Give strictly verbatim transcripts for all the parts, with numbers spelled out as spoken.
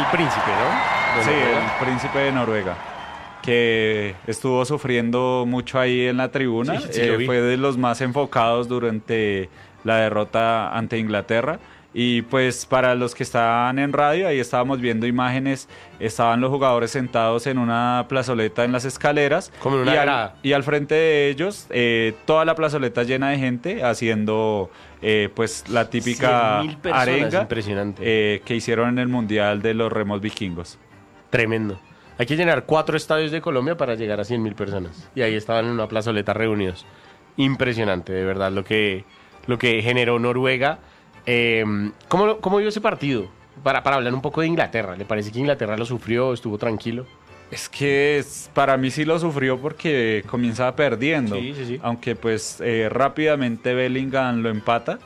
príncipe, ¿no? De Sí, Noruega. el príncipe de Noruega, que estuvo sufriendo mucho ahí en la tribuna. Sí, sí, eh, lo vi. fue de los más enfocados durante la derrota ante Inglaterra. Y pues para los que estaban en radio, ahí estábamos viendo imágenes, estaban los jugadores sentados en una plazoleta en las escaleras. Como en una y, grada. al, y al frente de ellos, eh, toda la plazoleta llena de gente haciendo eh, pues la típica cien mil personas, arenga impresionante. eh, que hicieron en el Mundial de los Remos Vikingos. Tremendo. Hay que llenar cuatro estadios de Colombia para llegar a cien mil personas. Y ahí estaban en una plazoleta reunidos. Impresionante, de verdad, lo que, lo que generó Noruega. Eh, ¿cómo, ¿Cómo vio ese partido? Para, para hablar un poco de Inglaterra. ¿Le parece que Inglaterra lo sufrió? ¿Estuvo tranquilo? Es que es- para mí sí lo sufrió porque comienza perdiendo. Sí, sí, sí. Aunque pues eh, rápidamente Bellingham lo empata.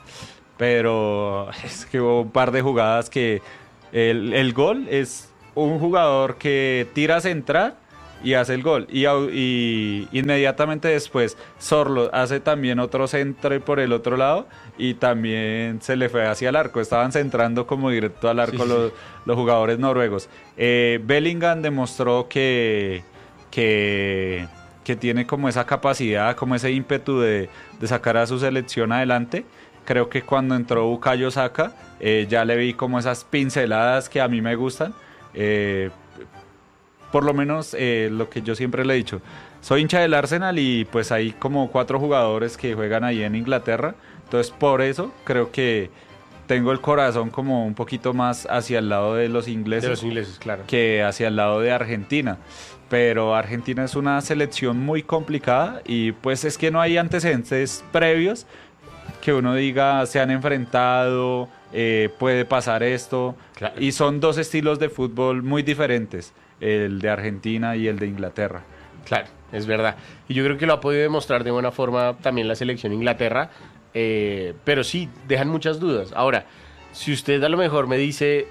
Pero es que hubo un par de jugadas que el, el gol es un jugador que tira a centrar y hace el gol. Y, au- y inmediatamente después Sorlo hace también otro centro por el otro lado y también se le fue hacia el arco. Estaban centrando como directo al arco Sí, sí. los, los jugadores noruegos. Eh, Bellingham demostró que, que, que tiene como esa capacidad, como ese ímpetu de, de sacar a su selección adelante. Creo que cuando entró Bukayo Saka, eh, ya le vi como esas pinceladas que a mí me gustan. Eh, por lo menos eh, lo que yo siempre le he dicho. Soy hincha del Arsenal y pues hay como cuatro jugadores que juegan ahí en Inglaterra. Entonces por eso creo que tengo el corazón como un poquito más hacia el lado de los ingleses De los ingleses, claro. que hacia el lado de Argentina. Pero Argentina es una selección muy complicada y pues es que no hay antecedentes previos que uno diga se han enfrentado, eh, puede pasar esto. Claro. Y son dos estilos de fútbol muy diferentes, el de Argentina y el de Inglaterra. Claro, es verdad. Y yo creo que lo ha podido demostrar de buena forma también la selección Inglaterra. eh, pero sí, dejan muchas dudas. Ahora, si usted a lo mejor me dice,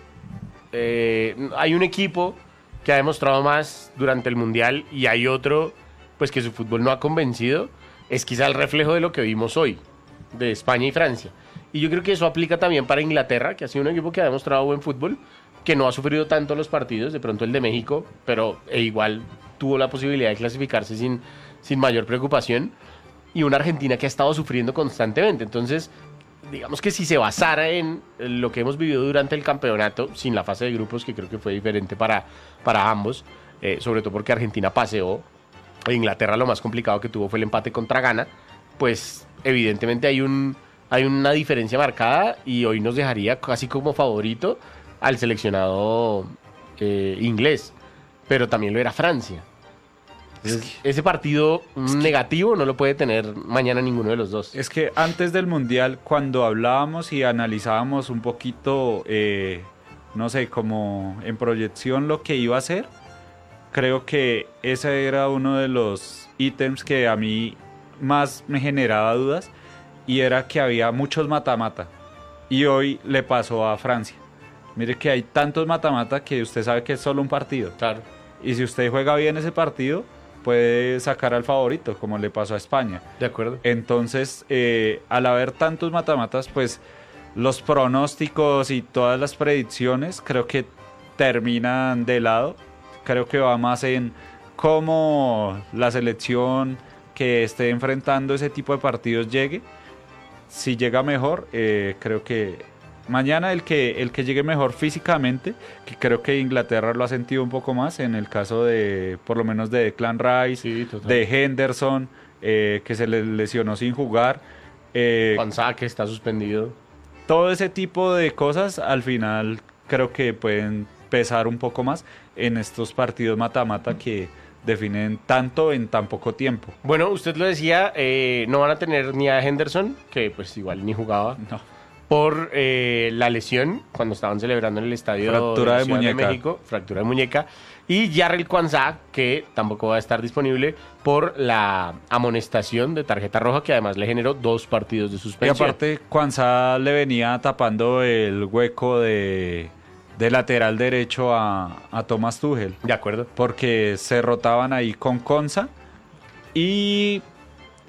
eh, hay un equipo que ha demostrado más durante el Mundial y hay otro, pues que su fútbol no ha convencido, es quizá el reflejo de lo que vimos hoy, de España y Francia. Y yo creo que eso aplica también para Inglaterra, que ha sido un equipo que ha demostrado buen fútbol, que no ha sufrido tanto los partidos, de pronto el de México, pero e igual tuvo la posibilidad de clasificarse sin, sin mayor preocupación, y una Argentina que ha estado sufriendo constantemente. Entonces, digamos que si se basara en lo que hemos vivido durante el campeonato, sin la fase de grupos, que creo que fue diferente para, para ambos, eh, sobre todo porque Argentina paseó, e Inglaterra lo más complicado que tuvo fue el empate contra Ghana, pues evidentemente hay, un, hay una diferencia marcada y hoy nos dejaría casi como favorito al seleccionado eh, inglés, pero también lo era Francia. Entonces, ese partido negativo no lo puede tener mañana ninguno de los dos. Es que antes del Mundial, cuando hablábamos y analizábamos un poquito, eh, no sé, como en proyección lo que iba a ser, creo que ese era uno de los ítems que a mí más me generaba dudas y era que había muchos mata-mata. Y hoy le pasó a Francia. Mire que hay tantos mata-mata que usted sabe que es solo un partido. Claro. Y si usted juega bien ese partido, puede sacar al favorito, como le pasó a España. De acuerdo. Entonces, eh, al haber tantos matamatas, pues los pronósticos y todas las predicciones creo que terminan de lado. Creo que va más en cómo la selección que esté enfrentando ese tipo de partidos llegue. Si llega mejor, eh, creo que mañana el que, el que llegue mejor físicamente, que creo que Inglaterra lo ha sentido un poco más, en el caso de, por lo menos de Declan Rice, Sí, total. de Henderson, eh, que se le lesionó sin jugar. eh, Juan Saque está suspendido. todo ese tipo de cosas al final creo que pueden pesar un poco más en estos partidos mata-mata que definen tanto en tan poco tiempo. Bueno, usted lo decía, eh, no van a tener ni a Henderson, que pues igual ni jugaba, No. por eh, la lesión cuando estaban celebrando en el estadio Fractura la de Ciudad muñeca. México, fractura de muñeca, y Jarrell Kwanzaa, que tampoco va a estar disponible por la amonestación de tarjeta roja, que además le generó dos partidos de Y suspensión. aparte, Kwanzaa le venía tapando el hueco de, de lateral derecho a, a Thomas Tuchel, De acuerdo. porque se rotaban ahí con Konsa y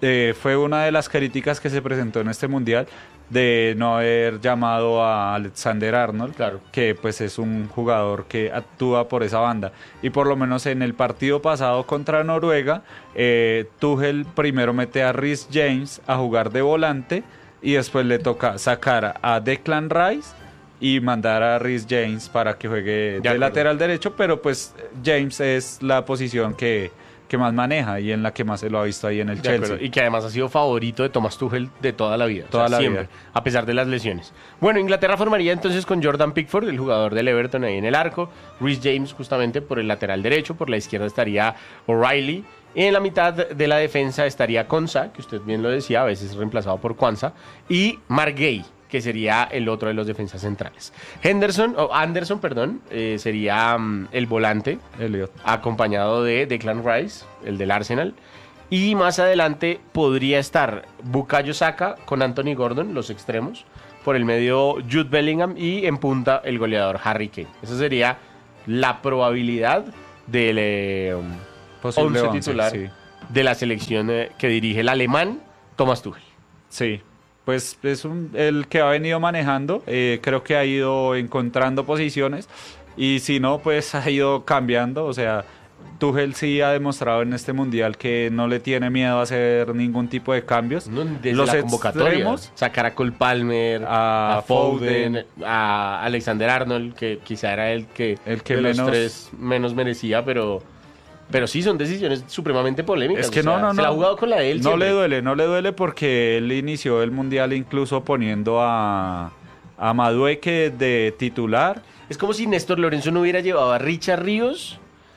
eh, fue una de las críticas que se presentó en este mundial de no haber llamado a Alexander Arnold, Claro. que pues es un jugador que actúa por esa banda. Y por lo menos en el partido pasado contra Noruega, eh, Tuchel primero mete a Reece James a jugar de volante y después le toca sacar a Declan Rice y mandar a Reece James para que juegue de, acuerdo. lateral derecho, pero pues James es la posición que, que más maneja y en la que más se lo ha visto ahí en el De Chelsea. acuerdo, y que además ha sido favorito de Thomas Tuchel de toda la vida. Toda la siempre, vida. a pesar de las lesiones. Bueno, Inglaterra formaría entonces con Jordan Pickford, el jugador del Everton ahí en el arco. Reece James justamente por el lateral derecho. Por la izquierda estaría O'Reilly. Y en la mitad de la defensa estaría Konsa, que usted bien lo decía, a veces reemplazado por Kwanzaa. Y Mark Gay, que sería el otro de los defensas centrales. Henderson, o Anderson, perdón, eh, sería um, el volante, Elliot. acompañado de Declan Rice, el del Arsenal. Y más adelante podría estar Bukayo Saka con Anthony Gordon, los extremos. Por el medio Jude Bellingham y en punta el goleador Harry Kane. Esa sería la probabilidad del eh, Posible once once, titular sí. de la selección eh, que dirige el alemán Thomas Tuchel. Sí, pues es un, el que ha venido manejando, eh, creo que ha ido encontrando posiciones y si no, pues ha ido cambiando, o sea, Tuchel sí ha demostrado en este mundial que no le tiene miedo a hacer ningún tipo de cambios. No, desde Los la convocatoria, extremos, sacar a Cole Palmer, a a, Foden, Foden, a Alexander Arnold, que quizá era el que, El que de menos- los tres menos merecía, pero, pero sí son decisiones supremamente polémicas. Es que o sea, no, no, se no. la ha jugado con la de él no siempre. le duele, no le duele porque él inició el mundial incluso poniendo a, a Madueke de titular. Es como si Néstor Lorenzo no hubiera llevado a Richard Ríos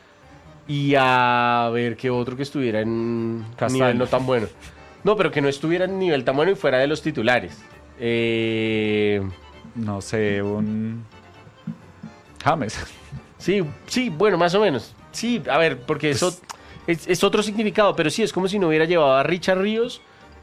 y a ver qué otro que estuviera en Castaño. nivel no tan bueno. No, pero que no estuviera en nivel tan bueno y fuera de los titulares. Eh, No sé, un James. sí, sí, bueno, más o menos. Sí, a ver, porque eso es, es otro significado, pero sí, es como si no hubiera llevado a Richard Ríos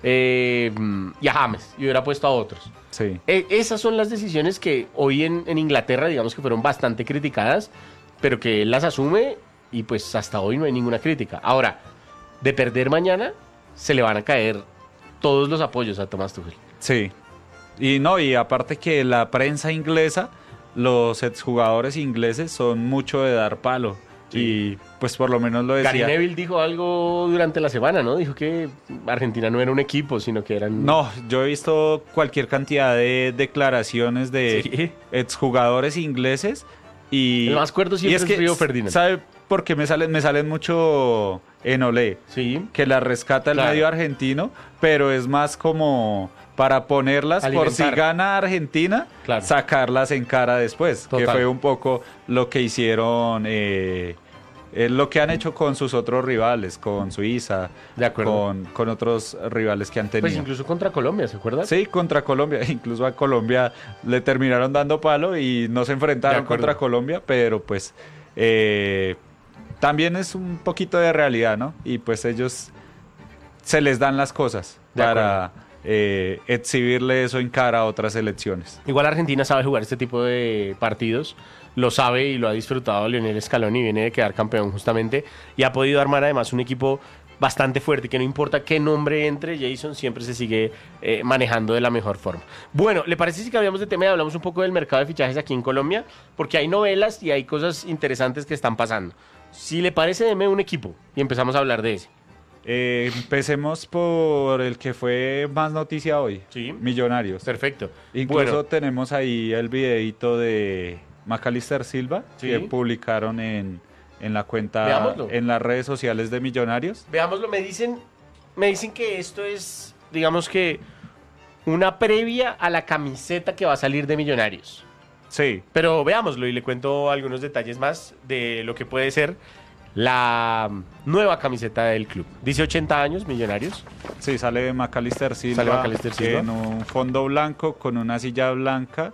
eh, y a James y hubiera puesto a otros. Sí. E- esas son las decisiones que hoy en, en Inglaterra, digamos que fueron bastante criticadas, pero que él las asume y pues hasta hoy no hay ninguna crítica. Ahora, de perder mañana, se le van a caer todos los apoyos a Thomas Tuchel. Sí. Y no, y aparte que la prensa inglesa, los exjugadores ingleses son mucho de dar palo. Sí. Y pues por lo menos lo Gary decía. Neville dijo algo durante la semana, ¿no? Dijo que Argentina no era un equipo, sino que eran... No, yo he visto cualquier cantidad de declaraciones de Sí. exjugadores ingleses y... El más cuerdo siempre y es Río Ferdinand. ¿Sabe por qué me salen, me salen mucho en Olé? Sí. Que la rescata el Claro. medio argentino, pero es más como para ponerlas por si Alimentar. gana Argentina, Claro. sacarlas en cara después, que Total. fue un poco lo que hicieron, eh, eh, lo que han hecho con sus otros rivales, con Suiza, De acuerdo. con, con otros rivales que han tenido. Pues incluso contra Colombia, ¿se acuerda? Sí, contra Colombia, incluso a Colombia le terminaron dando palo y no se De enfrentaron acuerdo. contra Colombia, pero pues eh, también es un poquito de realidad, ¿no? Y pues ellos se les dan las cosas De para eh, exhibirle eso en cara a otras elecciones. Igual Argentina sabe jugar este tipo de partidos, lo sabe y lo ha disfrutado Lionel Scaloni, viene de quedar campeón justamente y ha podido armar además un equipo bastante fuerte, que no importa qué nombre entre, Jason siempre se sigue eh, manejando de la mejor forma. Bueno, ¿le parece si cambiamos de tema y hablamos un poco del mercado de fichajes aquí en Colombia? Porque hay novelas y hay cosas interesantes que están pasando. Si le parece, deme un equipo y empezamos a hablar de ese. Eh, empecemos por el que fue más noticia hoy, Sí. Millonarios. Perfecto. Incluso Bueno, tenemos ahí el videito de Macalister Silva Sí. que publicaron en, en la cuenta, Veámoslo. en las redes sociales de Millonarios. veámoslo, me dicen, me dicen que esto es, digamos que, una previa a la camiseta que va a salir de Millonarios. Sí, Pero veámoslo y le cuento algunos detalles más de lo que puede ser la nueva camiseta del club. Dice ochenta años, Millonarios. sí, sale Macalister Silva, Sale Macalister Silva. en un fondo blanco con una silla blanca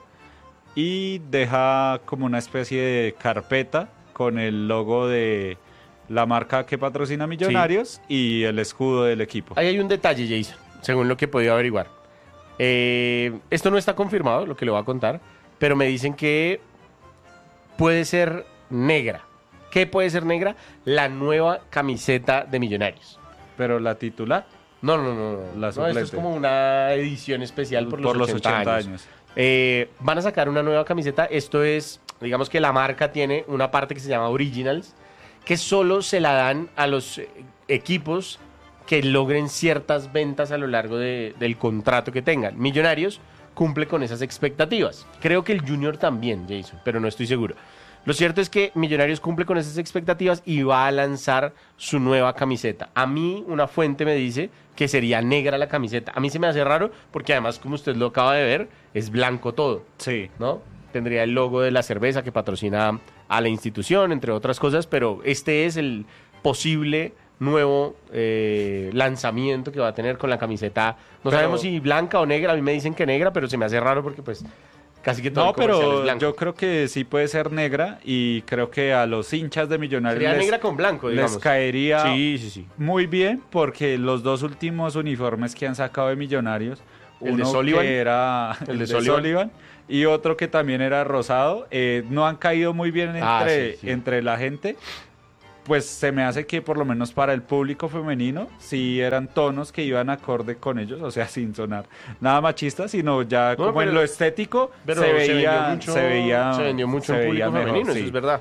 y deja como una especie de carpeta con el logo de la marca que patrocina Millonarios y el escudo del equipo. Ahí hay un detalle, Jason, según lo que he podido averiguar. Eh, esto no está confirmado, lo que le voy a contar, pero me dicen que puede ser negra. ¿Qué puede ser negra? La nueva camiseta de Millonarios. Pero la titular, No, no, no. no. La no esto suplente. es como una edición especial por los, Por los ochenta, ochenta años. años. Eh, van a sacar una nueva camiseta. Esto es, digamos que la marca tiene una parte que se llama Originals, que solo se la dan a los eh, equipos que logren ciertas ventas a lo largo de- del contrato que tengan. Millonarios cumple con esas expectativas. Creo que el Junior también, Jason, pero no estoy seguro. Lo cierto es que Millonarios cumple con esas expectativas y va a lanzar su nueva camiseta. A mí una fuente me dice que sería negra la camiseta. A mí se me hace raro porque además, como usted lo acaba de ver, es blanco todo, Sí. ¿no? Tendría el logo de la cerveza que patrocina a la institución, entre otras cosas, pero este es el posible nuevo eh, lanzamiento que va a tener con la camiseta. No Pero- sabemos si blanca o negra, a mí me dicen que negra, pero se me hace raro porque pues casi que todo No, el comercial es pero blanco. yo creo que sí puede ser negra y creo que a los hinchas de Millonarios Sería les, negra con blanco, digamos. les caería Sí, sí, sí. muy bien porque los dos últimos uniformes que han sacado de Millonarios, ¿El de uno Sullivan? que era ¿El el, de de Sullivan? Sullivan y otro que también era rosado, eh, no han caído muy bien entre, Ah, sí, sí. entre la gente. Pues se me hace que por lo menos para el público femenino sí eran tonos que iban acorde con ellos, o sea, sin sonar nada machista, sino ya No, como pero- en lo estético Pero se vendió veía, mucho, se veía, se vendió mucho se en veía público mejor, femenino, sí. eso es verdad.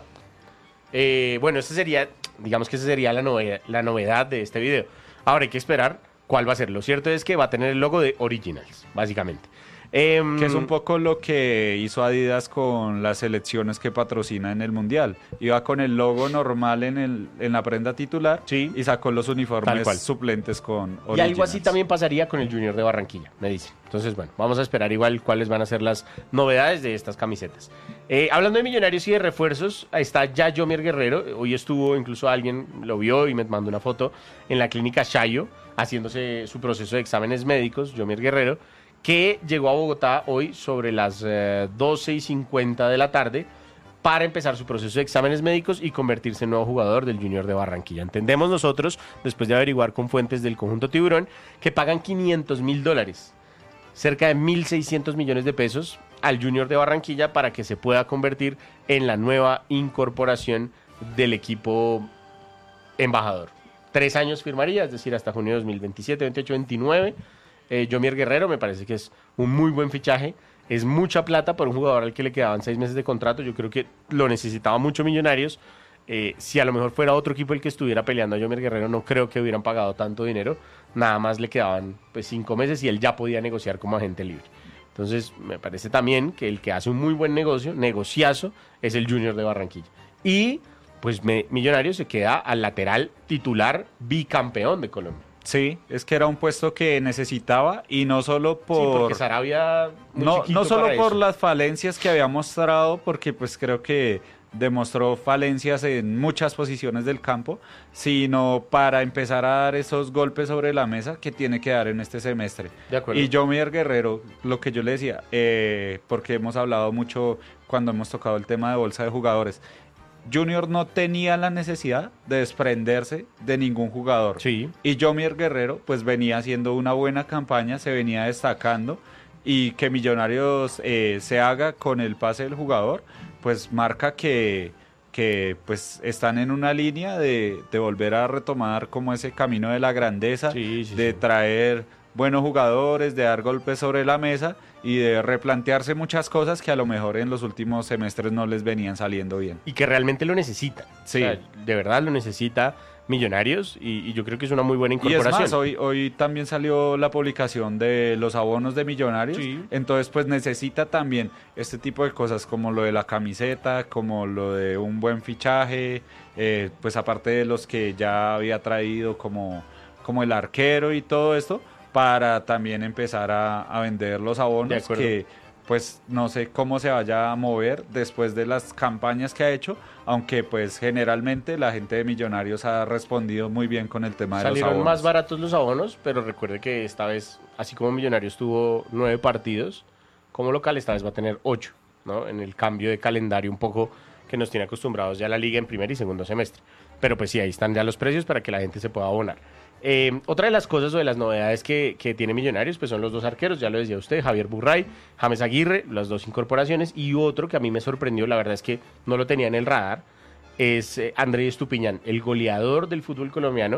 Eh, bueno, esta sería, digamos que esa sería la novedad, la novedad de este video. Ahora hay que esperar cuál va a ser. Lo cierto es que va a tener el logo de Originals, básicamente. Em, Que es un poco lo que hizo Adidas con las selecciones que patrocina en el Mundial. Iba con el logo normal en, el, en la prenda titular Sí. y sacó los Tal uniformes cual. suplentes con Y algo Originals. así también pasaría con el Junior de Barranquilla, me dicen. Entonces, bueno, vamos a esperar igual cuáles van a ser las novedades de estas camisetas. Eh, hablando de Millonarios y de refuerzos, ahí está ya Yomier Guerrero. Hoy estuvo, incluso alguien lo vio y me mandó una foto en la clínica Shayo, haciéndose su proceso de exámenes médicos, Yomier Guerrero, que llegó a Bogotá hoy sobre las eh, doce y cincuenta de la tarde para empezar su proceso de exámenes médicos y convertirse en nuevo jugador del Junior de Barranquilla. Entendemos nosotros, después de averiguar con fuentes del conjunto Tiburón, que pagan quinientos mil dólares, cerca de mil seiscientos millones de pesos, al Junior de Barranquilla para que se pueda convertir en la nueva incorporación del equipo embajador. Tres años firmaría, es decir, hasta junio de dos mil veintisiete, veintiocho, veintinueve. Eh, Yomier Guerrero me parece que es un muy buen fichaje. Es mucha plata por un jugador al que le quedaban seis meses de contrato. Yo creo que lo necesitaba mucho Millonarios. Eh, si a lo mejor fuera otro equipo el que estuviera peleando a Yomier Guerrero, no creo que hubieran pagado tanto dinero. Nada más le quedaban pues cinco meses y él ya podía negociar como agente libre. Entonces, me parece también que el que hace un muy buen negocio, negociazo, es el Junior de Barranquilla. Y pues me, Millonarios se queda al lateral titular bicampeón de Colombia. Sí, es que era un puesto que necesitaba y no solo por... Sí, porque Sarabia... muy No, chiquito no solo para por eso. las falencias que había mostrado, porque pues creo que demostró falencias en muchas posiciones del campo, sino para empezar a dar esos golpes sobre la mesa que tiene que dar en este semestre. De acuerdo. Y Yomier Guerrero, lo que yo le decía, eh, porque hemos hablado mucho cuando hemos tocado el tema de bolsa de jugadores, Junior no tenía la necesidad de desprenderse de ningún jugador. Sí. Y Yomier Guerrero pues venía haciendo una buena campaña, se venía destacando y que Millonarios eh, se haga con el pase del jugador, pues marca que, que pues están en una línea de, de volver a retomar como ese camino de la grandeza, Sí, sí, de sí. traer buenos jugadores, de dar golpes sobre la mesa y de replantearse muchas cosas que a lo mejor en los últimos semestres no les venían saliendo bien. Y que realmente lo necesita. Sí. O sea, de verdad lo necesita Millonarios y, y yo creo que es una muy buena Y es incorporación. más, hoy, hoy también salió la publicación de los abonos de Millonarios, Sí. entonces pues necesita también este tipo de cosas como lo de la camiseta, como lo de un buen fichaje, eh, pues aparte de los que ya había traído como, como el arquero y todo esto, para también empezar a, a vender los De abonos acuerdo. que pues no sé cómo se vaya a mover después de las campañas que ha hecho, aunque pues generalmente la gente de Millonarios ha respondido muy bien con el tema de los Salieron abonos. más baratos los abonos, pero recuerde que esta vez, así como Millonarios tuvo nueve partidos, como local esta vez va a tener ocho, ¿no? En el cambio de calendario un poco que nos tiene acostumbrados ya la liga en primer y segundo semestre. Pero pues sí, ahí están ya los precios para que la gente se pueda abonar. Eh, otra de las cosas o de las novedades que, que tiene Millonarios pues son los dos arqueros, ya lo decía usted, Javier Burray, James Aguirre, las dos incorporaciones, y otro que a mí me sorprendió, la verdad es que no lo tenía en el radar, es eh, Andrés Estupiñán, el goleador del fútbol colombiano,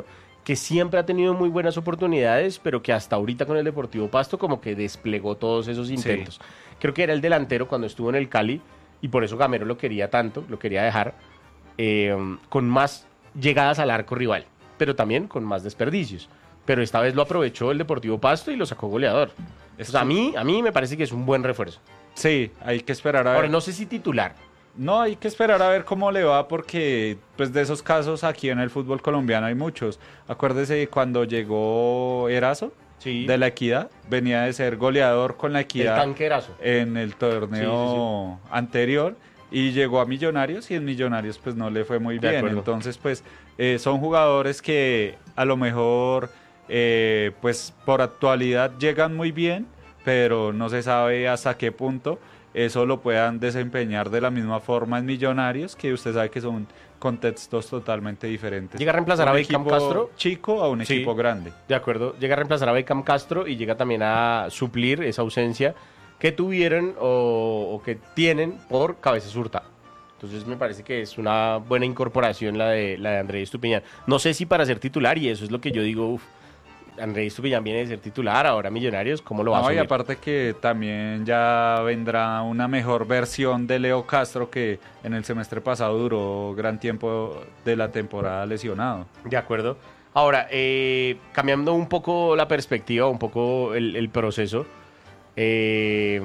que siempre ha tenido muy buenas oportunidades, pero que hasta ahorita con el Deportivo Pasto como que desplegó todos esos intentos. Sí. Creo que era el delantero cuando estuvo en el Cali, y por eso Gamero lo quería tanto, lo quería dejar, eh, con más llegadas al arco rival, pero también con más desperdicios. Pero esta vez lo aprovechó el Deportivo Pasto y lo sacó goleador. O sea, a mí, a mí me parece que es un buen refuerzo. Sí, hay que esperar a ver. Ahora, no sé si titular. No, hay que esperar a ver cómo le va porque pues de esos casos aquí en el fútbol colombiano hay muchos. Acuérdese cuando llegó Erazo, sí, de la Equidad, venía de ser goleador con la Equidad. El tanque Erazo. En el torneo sí, sí, sí. anterior y llegó a Millonarios y en Millonarios pues no le fue muy bien. Entonces pues eh, son jugadores que a lo mejor eh, pues por actualidad llegan muy bien, pero no se sabe hasta qué punto eso lo puedan desempeñar de la misma forma en Millonarios, que usted sabe que son contextos totalmente diferentes. Llega a reemplazar a Beckham Castro. Chico a un sí, equipo grande. De acuerdo, llega a reemplazar a Beckham Castro y llega también a suplir esa ausencia que tuvieron o, o que tienen por Cabeza Hurtado. Entonces me parece que es una buena incorporación la de, la de Andrés Estupiñán. No sé si para ser titular, y eso es lo que yo digo, uff, Andrés Estupiñán viene de ser titular, ahora Millonarios, ¿cómo lo va no, a asumir? Y aparte que también ya vendrá una mejor versión de Leo Castro, que en el semestre pasado duró gran tiempo de la temporada lesionado. De acuerdo. Ahora, eh, cambiando un poco la perspectiva, un poco el, el proceso, eh,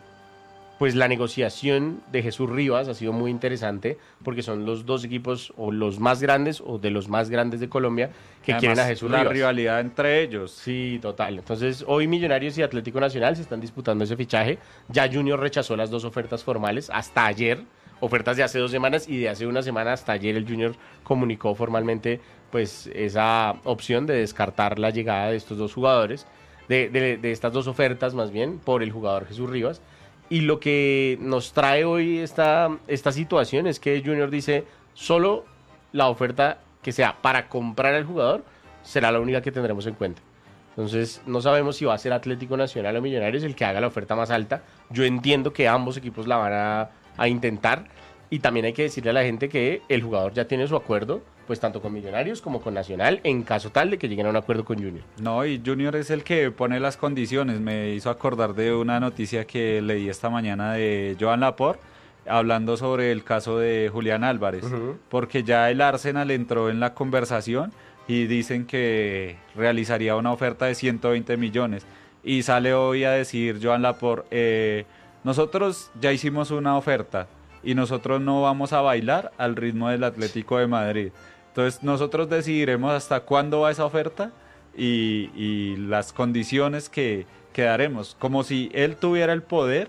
pues la negociación de Jesús Rivas ha sido muy interesante porque son los dos equipos o los más grandes o de los más grandes de Colombia que además quieren a Jesús la Rivas. La rivalidad entre ellos. Sí, total. Entonces hoy Millonarios y Atlético Nacional se están disputando ese fichaje. Ya Junior rechazó las dos ofertas formales hasta ayer, ofertas de hace dos semanas y de hace una semana hasta ayer el Junior comunicó formalmente pues esa opción de descartar la llegada de estos dos jugadores, de, de, de estas dos ofertas más bien por el jugador Jesús Rivas. Y lo que nos trae hoy esta, esta situación es que Junior dice, solo la oferta que sea para comprar al jugador será la única que tendremos en cuenta. Entonces, no sabemos si va a ser Atlético Nacional o Millonarios el que haga la oferta más alta. Yo entiendo que ambos equipos la van a, a intentar. Y también hay que decirle a la gente que el jugador ya tiene su acuerdo, pues tanto con Millonarios como con Nacional, en caso tal de que lleguen a un acuerdo con Junior. No, y Junior es el que pone las condiciones. Me hizo acordar de una noticia que leí esta mañana de Joan Laporte, hablando sobre el caso de Julián Álvarez, uh-huh. porque ya el Arsenal entró en la conversación y dicen que realizaría una oferta de ciento veinte millones. Y sale hoy a decir Joan Laporte, eh, nosotros ya hicimos una oferta y nosotros no vamos a bailar al ritmo del Atlético de Madrid. Entonces nosotros decidiremos hasta cuándo va esa oferta y, y las condiciones que, que daremos, como si él tuviera el poder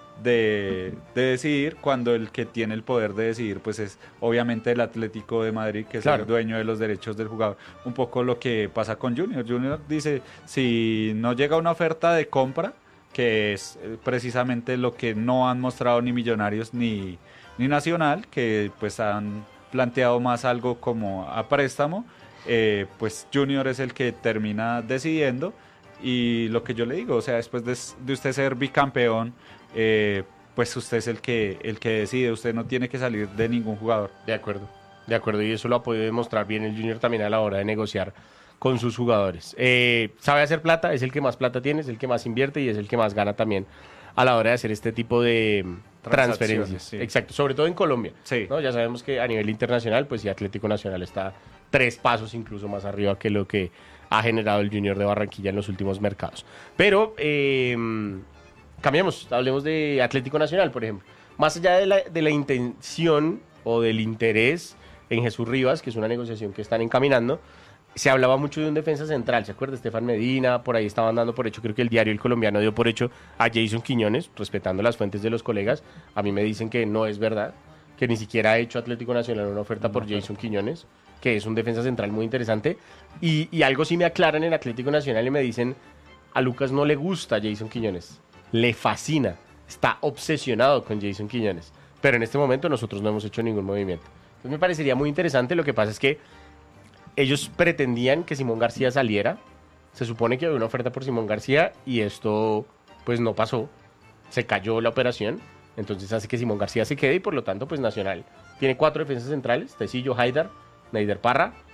de, de decidir, cuando el que tiene el poder de decidir pues es obviamente el Atlético de Madrid, que es claro. el dueño de los derechos del jugador. Un poco lo que pasa con Junior. Junior dice, si no llega una oferta de compra, que es precisamente lo que no han mostrado ni Millonarios ni, ni Nacional, que pues han planteado más algo como a préstamo, eh, pues Junior es el que termina decidiendo. Y lo que yo le digo, o sea, después de, de usted ser bicampeón, eh, pues usted es el que, el que decide, usted no tiene que salir de ningún jugador. De acuerdo, de acuerdo, y eso lo ha podido demostrar bien el Junior también a la hora de negociar con sus jugadores. Eh, sabe hacer plata, es el que más plata tiene, es el que más invierte y es el que más gana también a la hora de hacer este tipo de transferencias. Sí. Exacto, sobre todo en Colombia. Sí. ¿no? Ya sabemos que a nivel internacional, pues sí, Atlético Nacional está tres pasos incluso más arriba que lo que ha generado el Junior de Barranquilla en los últimos mercados. Pero eh, cambiemos, hablemos de Atlético Nacional, por ejemplo. Más allá de la, de la intención o del interés en Jesús Rivas, que es una negociación que están encaminando, se hablaba mucho de un defensa central, ¿se acuerda? Estefan Medina, por ahí estaban dando por hecho, creo que el diario El Colombiano dio por hecho a Jason Quiñones, respetando las fuentes de los colegas. A mí me dicen que no es verdad, que ni siquiera ha hecho Atlético Nacional una oferta por Jason Quiñones, que es un defensa central muy interesante. Y, y algo sí me aclaran en Atlético Nacional y me dicen, a Lucas no le gusta Jason Quiñones, le fascina, está obsesionado con Jason Quiñones, pero en este momento nosotros no hemos hecho ningún movimiento. Entonces me parecería muy interesante. Lo que pasa es que ellos pretendían que Simón García saliera. Se supone que había una oferta por Simón García y esto pues no pasó. Se cayó la operación. Entonces hace que Simón García se quede y por lo tanto pues Nacional tiene cuatro defensas centrales: Tecillo, Haidar, Neider Parra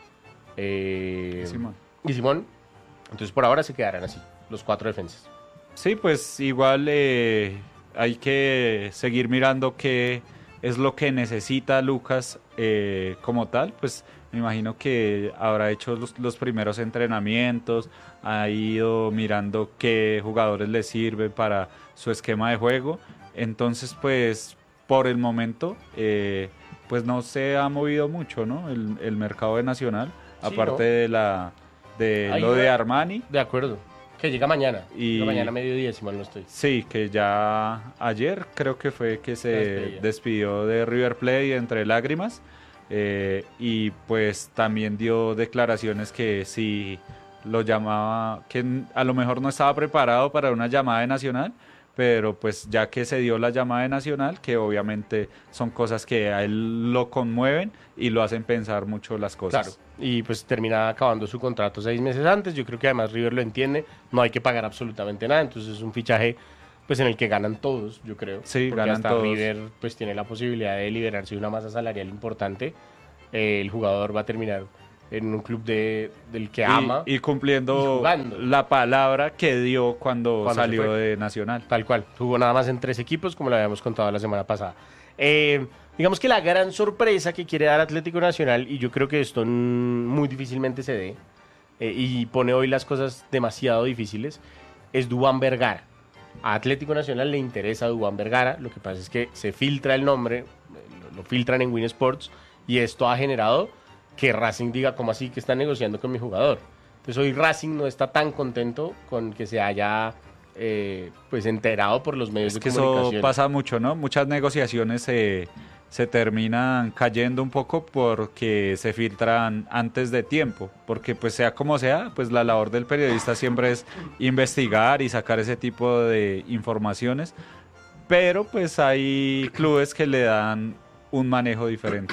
eh, Y Simón. y Simón. Entonces por ahora se quedarán así, los cuatro defensas. Sí, pues igual eh, hay que seguir mirando qué es lo que necesita Lucas eh, como tal. Pues me imagino que habrá hecho los, los primeros entrenamientos, ha ido mirando qué jugadores le sirven para su esquema de juego. Entonces, pues por el momento, eh, pues no se ha movido mucho, ¿no? El, el mercado de Nacional, Sí, aparte ¿no? de la de Ahí lo de va. Armani. De acuerdo. Que llega mañana. Y- Llega mañana a mediodía, si mal no estoy. Sí, que ya ayer creo que fue que se La despedida. despidió de River Plate entre lágrimas, eh, y pues también dio declaraciones que sí lo llamaba, que n- a lo mejor no estaba preparado para una llamada de Nacional, pero pues ya que se dio la llamada de Nacional, que obviamente son cosas que a él lo conmueven y lo hacen pensar mucho las cosas. Claro. Y pues termina acabando su contrato seis meses antes. Yo creo que además River lo entiende. No hay que pagar absolutamente nada. Entonces es un fichaje pues en el que ganan todos, yo creo. Sí, Porque ganan hasta todos. River pues tiene la posibilidad de liberarse de una masa salarial importante. Eh, el jugador va a terminar en un club de, del que Y- ama. y, cumpliendo y jugando. la palabra que dio cuando, Cuando se salió fue. de Nacional. Tal cual. Jugó nada más en tres equipos, como lo habíamos contado la semana pasada. Eh, digamos que la gran sorpresa que quiere dar Atlético Nacional, y yo creo que esto mm, muy difícilmente se dé, eh, y pone hoy las cosas demasiado difíciles, es Duván Vergara. A Atlético Nacional le interesa Duván Vergara, lo que pasa es que se filtra el nombre, eh, lo, lo filtran en Win Sports, y esto ha generado que Racing diga, ¿cómo así que está negociando con mi jugador? Entonces hoy Racing no está tan contento con que se haya eh, pues enterado por los medios Es de que eso comunicación. pasa mucho, ¿no? Muchas negociaciones se, se terminan cayendo un poco porque se filtran antes de tiempo, porque pues sea como sea, pues la labor del periodista siempre es investigar y sacar ese tipo de informaciones, pero pues hay clubes que le dan un manejo diferente.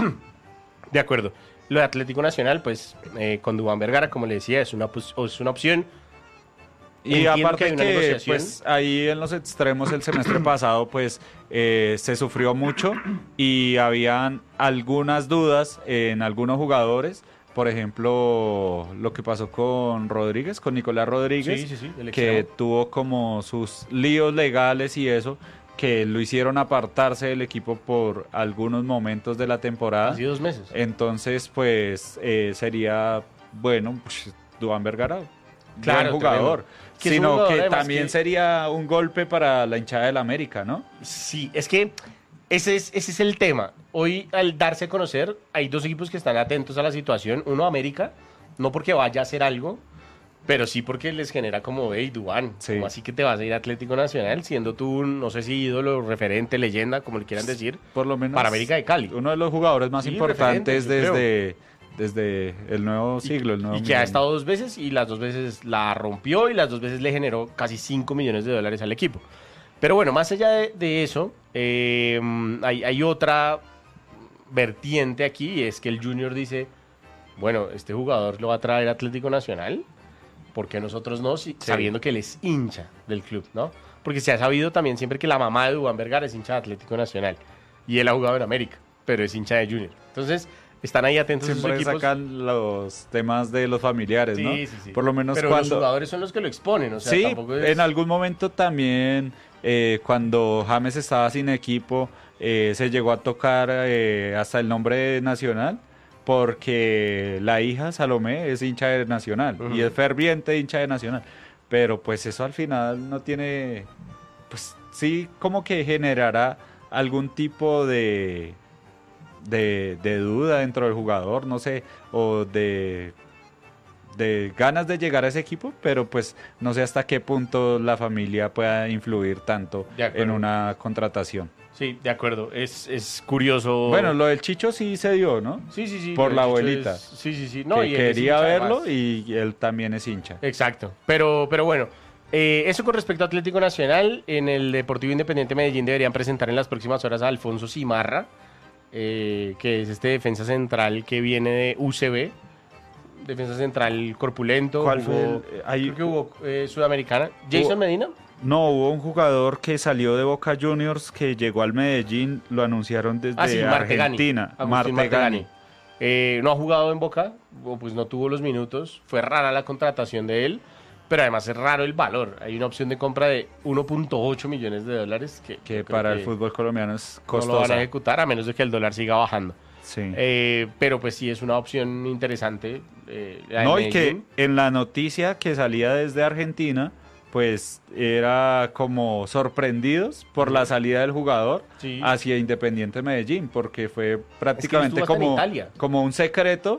De acuerdo. Lo de Atlético Nacional, pues eh, con Duván Vergara, como le decía, es una, pos- es una opción. Y Entiendo aparte hay una que, negociación. pues ahí en los extremos el semestre pasado pues eh, se sufrió mucho y habían algunas dudas en algunos jugadores, por ejemplo lo que pasó con Rodríguez, con Nicolás Rodríguez, Sí, sí, sí, el que extremo. tuvo como sus líos legales y eso, que lo hicieron apartarse del equipo por algunos momentos de la temporada. Hace dos meses. Entonces pues eh, sería bueno, pues, Duván Vergara, Claro, buen jugador. tremendo. Que es un Sino jugador, que además, también que- sería un golpe para la hinchada del América, ¿no? Sí, es que ese es, ese es el tema. Hoy, al darse a conocer, hay dos equipos que están atentos a la situación. Uno, América, no porque vaya a hacer algo, pero sí porque les genera como, hey, Duván, Sí. ¿cómo así que te vas a ir a Atlético Nacional siendo tú, un, no sé si ídolo, referente, leyenda, como le quieran decir, Por lo menos para América de Cali? uno de los jugadores más Sí, importantes referente, yo desde, desde el nuevo siglo, el nuevo Y que ha milenio. estado dos veces y las dos veces la rompió y las dos veces le generó casi cinco millones de dólares al equipo. Pero bueno, más allá de, de eso, eh, hay, hay otra vertiente aquí y es que el Junior dice, bueno, este jugador lo va a traer Atlético Nacional, ¿por qué nosotros no? Si- Sabiendo que él es hincha del club, ¿no? Porque se ha sabido también siempre que la mamá de Duván Vergara es hincha de Atlético Nacional y él ha jugado en América, pero es hincha de Junior. Entonces, están ahí atentos a sus Siempre equipos. sacan los temas de los familiares, ¿no? Sí, sí, sí. Por lo menos Pero los cuando... jugadores son los que lo exponen, o sea, Sí, tampoco es... en algún momento también, eh, cuando James estaba sin equipo, eh, se llegó a tocar eh, hasta el nombre nacional, porque la hija Salomé es hincha de Nacional Ujú. y es ferviente hincha de Nacional. Pero pues eso al final no tiene, pues sí como que generará algún tipo de, de, de duda dentro del jugador, no sé, o de de ganas de llegar a ese equipo, pero pues no sé hasta qué punto la familia pueda influir tanto De acuerdo. en una contratación. Sí, de acuerdo. Es, es curioso. Bueno, lo del Chicho sí se dio, ¿no? sí, sí, sí. por lo la de Chicho abuelita. es- sí, sí, sí. No, que y él es quería hincha, verlo además. y él también es hincha. Exacto. Pero, pero bueno, eh, eso con respecto a Atlético Nacional. En el Deportivo Independiente Medellín deberían presentar en las próximas horas a Alfonso Cimarra, eh, que es este defensa central que viene de U C B. Defensa central corpulento. ¿Cuál jugó- fue el- eh, ahí- creo que hubo eh, Sudamericana. Jason Hubo- Medina. No, hubo un jugador que salió de Boca Juniors que llegó al Medellín, lo anunciaron desde Ah, sí, Martegani. Argentina. Agustín Martegani. Eh, no ha jugado en Boca, o pues no tuvo los minutos. Fue rara la contratación de él, pero además es raro el valor. Hay una opción de compra de uno punto ocho millones de dólares que, que para que el fútbol colombiano es costosa. No lo van a ejecutar a menos de que el dólar siga bajando. Sí. Eh, pero pues sí es una opción interesante. Eh, no, y que en la noticia que salía desde Argentina, pues era como sorprendidos por la salida del jugador sí. hacia Independiente Medellín, porque fue prácticamente es que como, como un secreto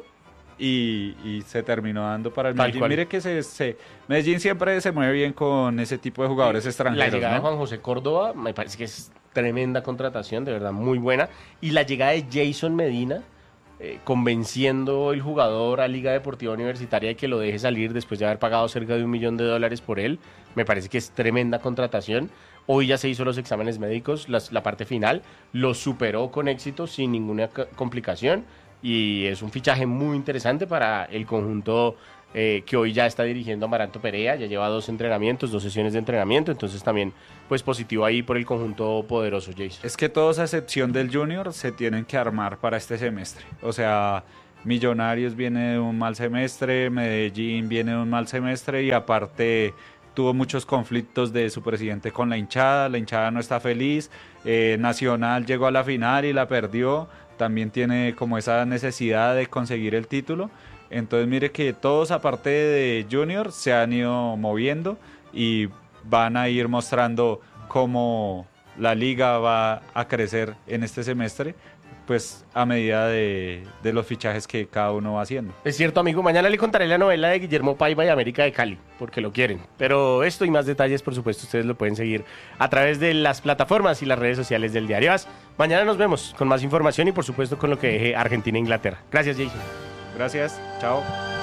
y, y se terminó dando para el Tal Medellín. Cual. Mire que se, se Medellín siempre se mueve bien con ese tipo de jugadores sí. extranjeros. La llegada ¿no? de Juan José Córdoba me parece que es tremenda contratación, de verdad muy buena, y la llegada de Jason Medina, eh, convenciendo el jugador a Liga Deportiva Universitaria de que lo deje salir después de haber pagado cerca de un millón de dólares por él, me parece que es tremenda contratación. Hoy ya se hizo los exámenes médicos, las, la parte final, lo superó con éxito sin ninguna complicación y es un fichaje muy interesante para el conjunto eh, que hoy ya está dirigiendo Amaranto Perea, ya lleva dos entrenamientos, dos sesiones de entrenamiento, entonces también pues positivo ahí por el conjunto poderoso, Jason. Es que todos a excepción del Junior se tienen que armar para este semestre, o sea, Millonarios viene de un mal semestre, Medellín viene de un mal semestre y aparte tuvo muchos conflictos de su presidente con la hinchada, la hinchada no está feliz, eh, Nacional llegó a la final y la perdió, también tiene como esa necesidad de conseguir el título, entonces mire que todos aparte de Junior se han ido moviendo y van a ir mostrando cómo la liga va a crecer en este semestre, pues a medida de, de los fichajes que cada uno va haciendo. Es cierto, amigo, mañana le contaré la novela de Guillermo Paiva y América de Cali, porque lo quieren. Pero esto y más detalles, por supuesto, ustedes lo pueden seguir a través de las plataformas y las redes sociales del Diario AS. Mañana nos vemos con más información y, por supuesto, con lo que deje Argentina e Inglaterra. Gracias, Jason. Gracias, chao.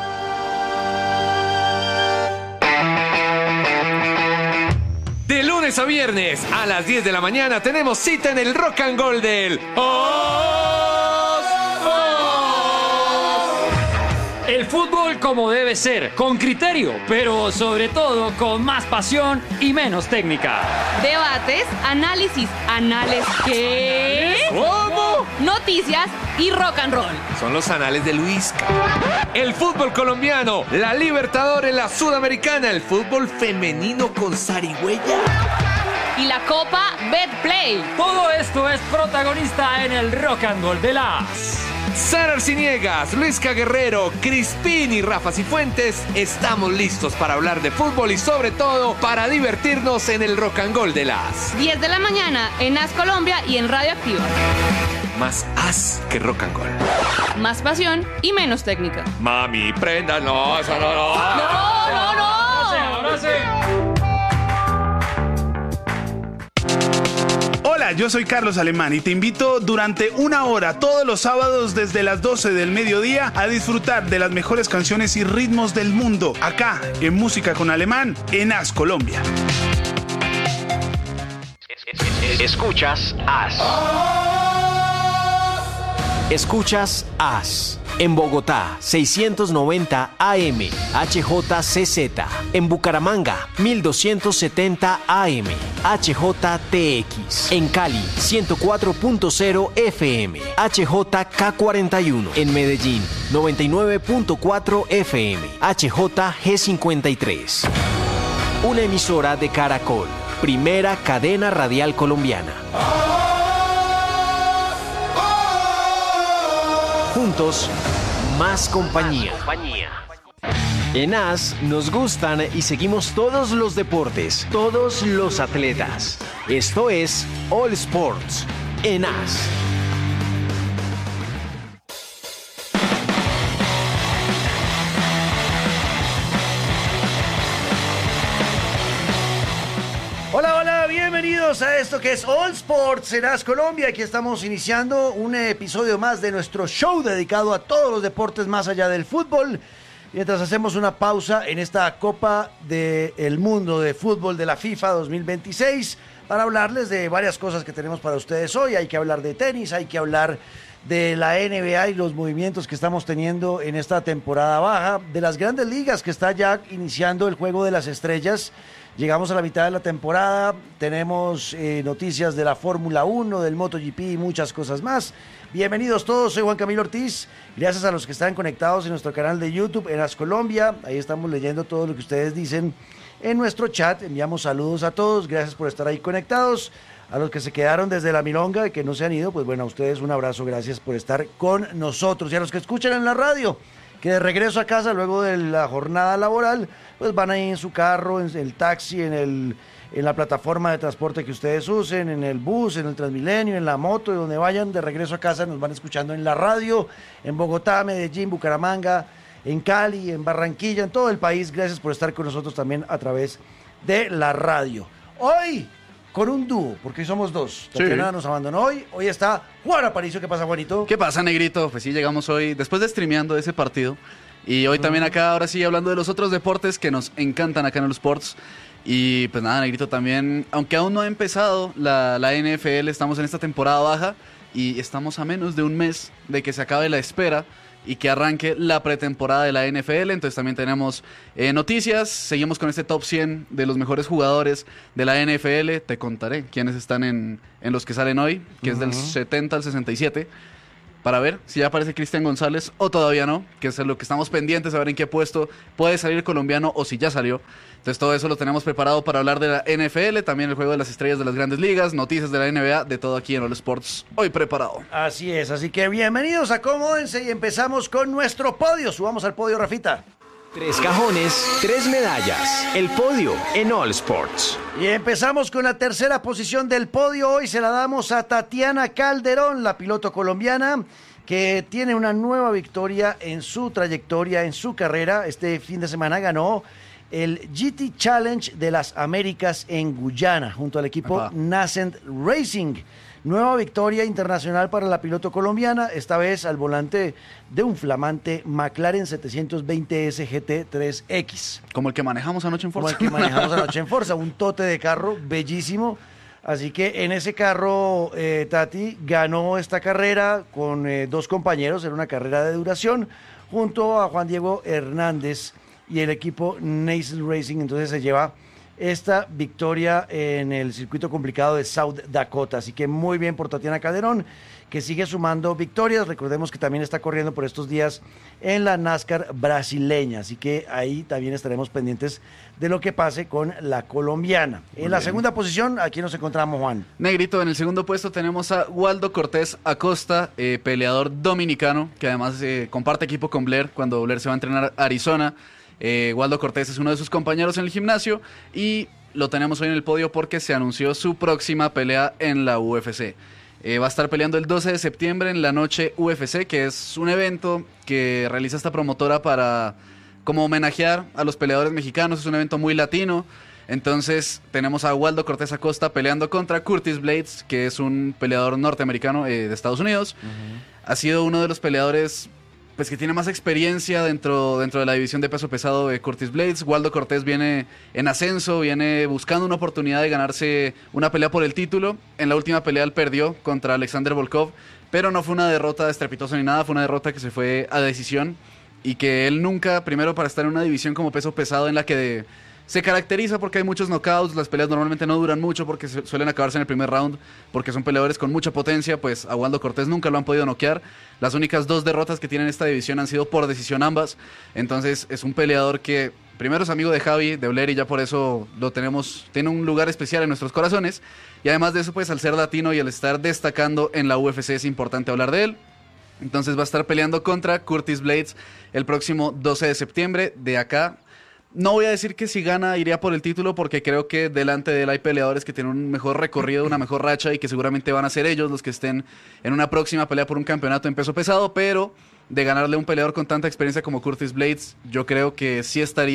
De lunes a viernes a las diez de la mañana tenemos cita en el Rock and Roll del Os, Os. El fútbol como debe ser, con criterio, pero sobre todo con más pasión y menos técnica. Debates, análisis, análisis, ¿qué? ¿Cómo? Noticias y rock and roll. Son los anales de Luisca. El fútbol colombiano, la Libertadores, la Sudamericana, el fútbol femenino con zarigüeya. Y la Copa Betplay. Todo esto es protagonista en el Rock and Roll de las... Sara Arciniegas, Luisca Guerrero, Crispín y Rafa Cifuentes, estamos listos para hablar de fútbol y sobre todo para divertirnos en el Rock and Roll de las diez de la mañana en AS Colombia y en Radio Activa. Más as que rock and roll. Más pasión y menos técnica. Mami, prenda, no, eso no, no. No, no, no. Ahora sí, ahora sí. Hola, yo soy Carlos Alemán y te invito durante una hora todos los sábados desde las doce del mediodía a disfrutar de las mejores canciones y ritmos del mundo acá en Música con Alemán en AS Colombia. Escuchas AS. Escuchas AS. En Bogotá, seiscientos noventa A M, H J C Z. En Bucaramanga, mil doscientos setenta A M, H J T X. En Cali, ciento cuatro punto cero F M, H J K cuarenta y uno. En Medellín, noventa y nueve punto cuatro F M, H J G cincuenta y tres. Una emisora de Caracol, primera cadena radial colombiana. Juntos, más compañía. En AS nos gustan y seguimos todos los deportes, todos los atletas. Esto es All Sports en AS. Hola, hola, bienvenidos a esto que es All Sports en AS Colombia. Aquí estamos iniciando un episodio más de nuestro show dedicado a todos los deportes más allá del fútbol. Mientras hacemos una pausa en esta Copa del Mundo de Fútbol de la FIFA dos mil veintiséis, para hablarles de varias cosas que tenemos para ustedes hoy. Hay que hablar de tenis, hay que hablar de la N B A y los movimientos que estamos teniendo en esta temporada baja, de las grandes ligas que está ya iniciando el juego de las estrellas. Llegamos a la mitad de la temporada, tenemos eh, noticias de la Fórmula uno, del MotoGP y muchas cosas más. Bienvenidos todos, soy Juan Camilo Ortiz. Gracias a los que están conectados en nuestro canal de YouTube, en As Colombia. Ahí estamos leyendo todo lo que ustedes dicen en nuestro chat. Enviamos saludos a todos, gracias por estar ahí conectados. A los que se quedaron desde la milonga y que no se han ido, pues bueno, a ustedes un abrazo, gracias por estar con nosotros. Y a los que escuchan en la radio, que de regreso a casa luego de la jornada laboral, pues van ahí en su carro, en el taxi, en, el, en la plataforma de transporte que ustedes usen, en el bus, en el Transmilenio, en la moto, y donde vayan de regreso a casa, nos van escuchando en la radio, en Bogotá, Medellín, Bucaramanga, en Cali, en Barranquilla, en todo el país. Gracias por estar con nosotros también a través de la radio. Hoy, con un dúo, porque hoy somos dos. Tatiana sí. nos abandonó hoy. Hoy está Juan Aparicio. ¿Qué pasa, Juanito? ¿Qué pasa, Negrito? Pues sí, llegamos hoy, después de streameando ese partido. Y hoy uh-huh. también acá, ahora sí, hablando de los otros deportes que nos encantan acá en los Sports. Y pues nada, Negrito, también, aunque aún no ha empezado la, la N F L, estamos en esta temporada baja y estamos a menos de un mes de que se acabe la espera y que arranque la pretemporada de la N F L. Entonces también tenemos eh, noticias, seguimos con este top cien de los mejores jugadores de la N F L. Te contaré quiénes están en, en los que salen hoy, que uh-huh. es del setenta al sesenta y siete, para ver si ya aparece Cristian González o todavía no, que es lo que estamos pendientes, a ver en qué puesto puede salir el colombiano o si ya salió. Entonces todo eso lo tenemos preparado para hablar de la N F L, también el juego de las estrellas de las grandes ligas, noticias de la N B A, de todo aquí en All Sports, hoy preparado. Así es, así que bienvenidos, acomódense y empezamos con nuestro podio. Subamos al podio, Rafita. Tres cajones, tres medallas. El podio en All Sports. Y empezamos con la tercera posición del podio. Hoy se la damos a Tatiana Calderón, la piloto colombiana, que tiene una nueva victoria en su trayectoria, en su carrera. Este fin de semana ganó el G T Challenge de las Américas en Guyana, junto al equipo Epa. Nascent Racing. Nueva victoria internacional para la piloto colombiana, esta vez al volante de un flamante McLaren setecientos veinte S G T tres X. Como el que manejamos anoche en Forza. Como el que manejamos anoche en Forza, un tote de carro bellísimo. Así que en ese carro, eh, Tati ganó esta carrera con eh, dos compañeros, era una carrera de duración, junto a Juan Diego Hernández y el equipo Nascent Racing. Entonces se lleva esta victoria en el circuito complicado de South Dakota. Así que muy bien por Tatiana Calderón, que sigue sumando victorias. Recordemos que también está corriendo por estos días en la NASCAR brasileña. Así que ahí también estaremos pendientes de lo que pase con la colombiana. Muy en la bien. Segunda posición, aquí nos encontramos, Juan. Negrito, en el segundo puesto tenemos a Waldo Cortés Acosta, eh, peleador dominicano, que además eh, comparte equipo con Blair cuando Blair se va a entrenar a Arizona. Eh, Waldo Cortés es uno de sus compañeros en el gimnasio y lo tenemos hoy en el podio porque se anunció su próxima pelea en la U F C. Eh, va a estar peleando el doce de septiembre en la Noche U F C, que es un evento que realiza esta promotora para como homenajear a los peleadores mexicanos. Es un evento muy latino. Entonces tenemos a Waldo Cortés Acosta peleando contra Curtis Blades, que es un peleador norteamericano eh, de Estados Unidos. Uh-huh. Ha sido uno de los peleadores pues que tiene más experiencia dentro, dentro de la división de peso pesado de Curtis Blades. Waldo Cortés viene en ascenso, viene buscando una oportunidad de ganarse una pelea por el título. En la última pelea él perdió contra Alexander Volkov, pero no fue una derrota estrepitosa ni nada, fue una derrota que se fue a decisión y que él nunca, primero para estar en una división como peso pesado en la que de, se caracteriza porque hay muchos knockouts, las peleas normalmente no duran mucho porque se, suelen acabarse en el primer round, porque son peleadores con mucha potencia, pues a Waldo Cortés nunca lo han podido noquear. Las únicas dos derrotas que tiene en esta división han sido por decisión ambas, entonces es un peleador que primero es amigo de Javi, de Blair, y ya por eso lo tenemos, tiene un lugar especial en nuestros corazones, y además de eso, pues al ser latino y al estar destacando en la U F C es importante hablar de él. Entonces va a estar peleando contra Curtis Blades el próximo doce de septiembre de acá. No voy a decir que si gana iría por el título porque creo que delante de él hay peleadores que tienen un mejor recorrido, una mejor racha y que seguramente van a ser ellos los que estén en una próxima pelea por un campeonato en peso pesado, pero de ganarle a un peleador con tanta experiencia como Curtis Blades, yo creo que sí estaría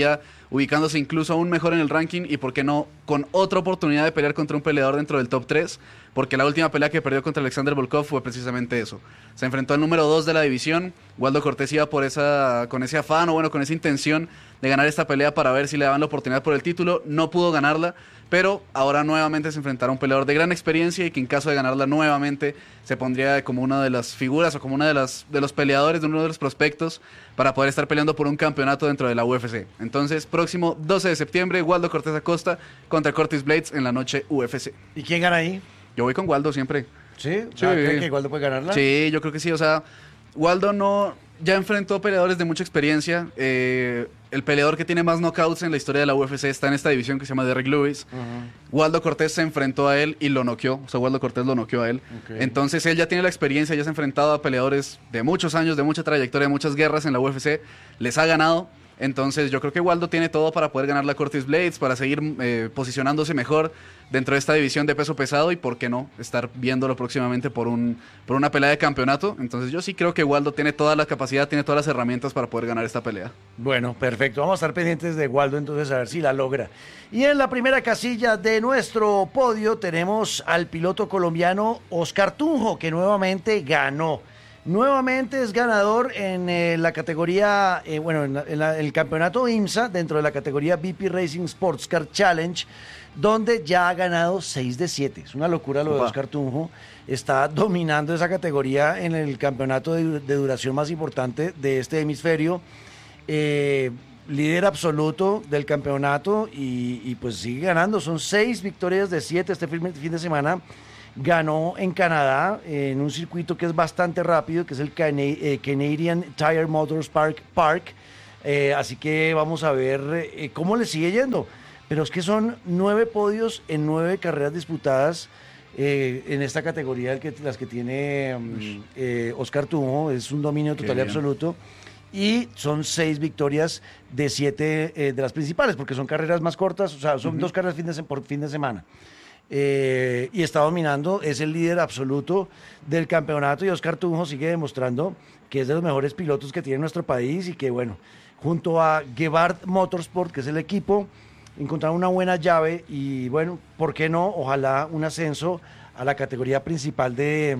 ubicándose incluso aún mejor en el ranking y, por qué no, con otra oportunidad de pelear contra un peleador dentro del top tres, porque la última pelea que perdió contra Alexander Volkov fue precisamente eso. Se enfrentó al número dos de la división. Waldo Cortés iba por esa, con ese afán, o bueno, con esa intención de ganar esta pelea para ver si le daban la oportunidad por el título. No pudo ganarla, pero ahora nuevamente se enfrentará a un peleador de gran experiencia y que en caso de ganarla nuevamente se pondría como una de las figuras o como una de, las, de los peleadores, de uno de los prospectos para poder estar peleando por un campeonato dentro de la U F C. Entonces, próximo doce de septiembre, Waldo Cortés Acosta contra Curtis Blades en la noche U F C. ¿Y quién gana ahí? Yo voy con Waldo siempre. ¿Sí? Sí. Ah, ¿cree que Waldo puede ganarla? Sí, yo creo que sí. O sea, Waldo no ya enfrentó peleadores de mucha experiencia. Eh, el peleador que tiene más knockouts en la historia de la U F C está en esta división que se llama Derrick Lewis. Uh-huh. Waldo Cortés se enfrentó a él y lo noqueó. O sea, Waldo Cortés lo noqueó a él. Okay. Entonces, él ya tiene la experiencia, ya se ha enfrentado a peleadores de muchos años, de mucha trayectoria, de muchas guerras en la U F C. Les ha ganado. Entonces yo creo que Waldo tiene todo para poder ganar la Curtis Blades, para seguir eh, posicionándose mejor dentro de esta división de peso pesado y, por qué no, estar viéndolo próximamente por, un, por una pelea de campeonato. Entonces yo sí creo que Waldo tiene toda la capacidad, tiene todas las herramientas para poder ganar esta pelea. Bueno, perfecto. Vamos a estar pendientes de Waldo entonces a ver si la logra. Y en la primera casilla de nuestro podio tenemos al piloto colombiano Oscar Tunjo, que nuevamente ganó. Nuevamente es ganador en eh, la categoría, eh, bueno, en, la, en la, el campeonato IMSA, dentro de la categoría V P Racing Sports Car Challenge, donde ya ha ganado seis de siete. Es una locura lo de Oscar Tunjo. Está dominando esa categoría en el campeonato de, de duración más importante de este hemisferio. Eh, líder absoluto del campeonato y, y pues sigue ganando. Son seis victorias de siete este fin, fin de semana. Ganó en Canadá, en un circuito que es bastante rápido, que es el Cana eh, Canadian Tire Motors Park. Park. Eh, así que vamos a ver eh, cómo le sigue yendo. Pero es que son nueve podios en nueve carreras disputadas eh, en esta categoría, el que, las que tiene um, eh, Oscar Tunjo. Es un dominio total y absoluto. Y son seis victorias de siete eh, de las principales, porque son carreras más cortas, o sea, son uh-huh. dos carreras fin de, por fin de semana. Eh, y está dominando, es el líder absoluto del campeonato y Oscar Tunjo sigue demostrando que es de los mejores pilotos que tiene nuestro país y que, bueno, junto a Gebhardt Motorsport, que es el equipo, encontraron una buena llave y, bueno, ¿por qué no? Ojalá un ascenso a la categoría principal de,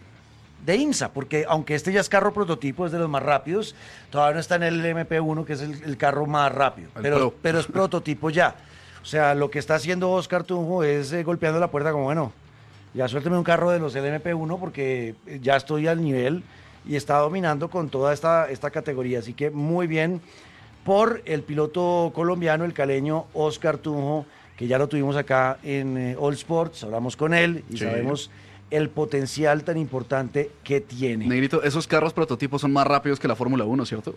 de IMSA, porque aunque este ya es carro prototipo, es de los más rápidos, todavía no está en el M P uno, que es el, el carro más rápido, pero, pero es prototipo ya. O sea, lo que está haciendo Oscar Tunjo es eh, golpeando la puerta como, bueno, ya suélteme un carro de los L M P uno porque ya estoy al nivel y está dominando con toda esta, esta categoría. Así que muy bien por el piloto colombiano, el caleño Oscar Tunjo, que ya lo tuvimos acá en eh, All Sports, hablamos con él y sí. sabemos el potencial tan importante que tiene. Negrito, esos carros prototipos son más rápidos que la Fórmula uno, ¿cierto?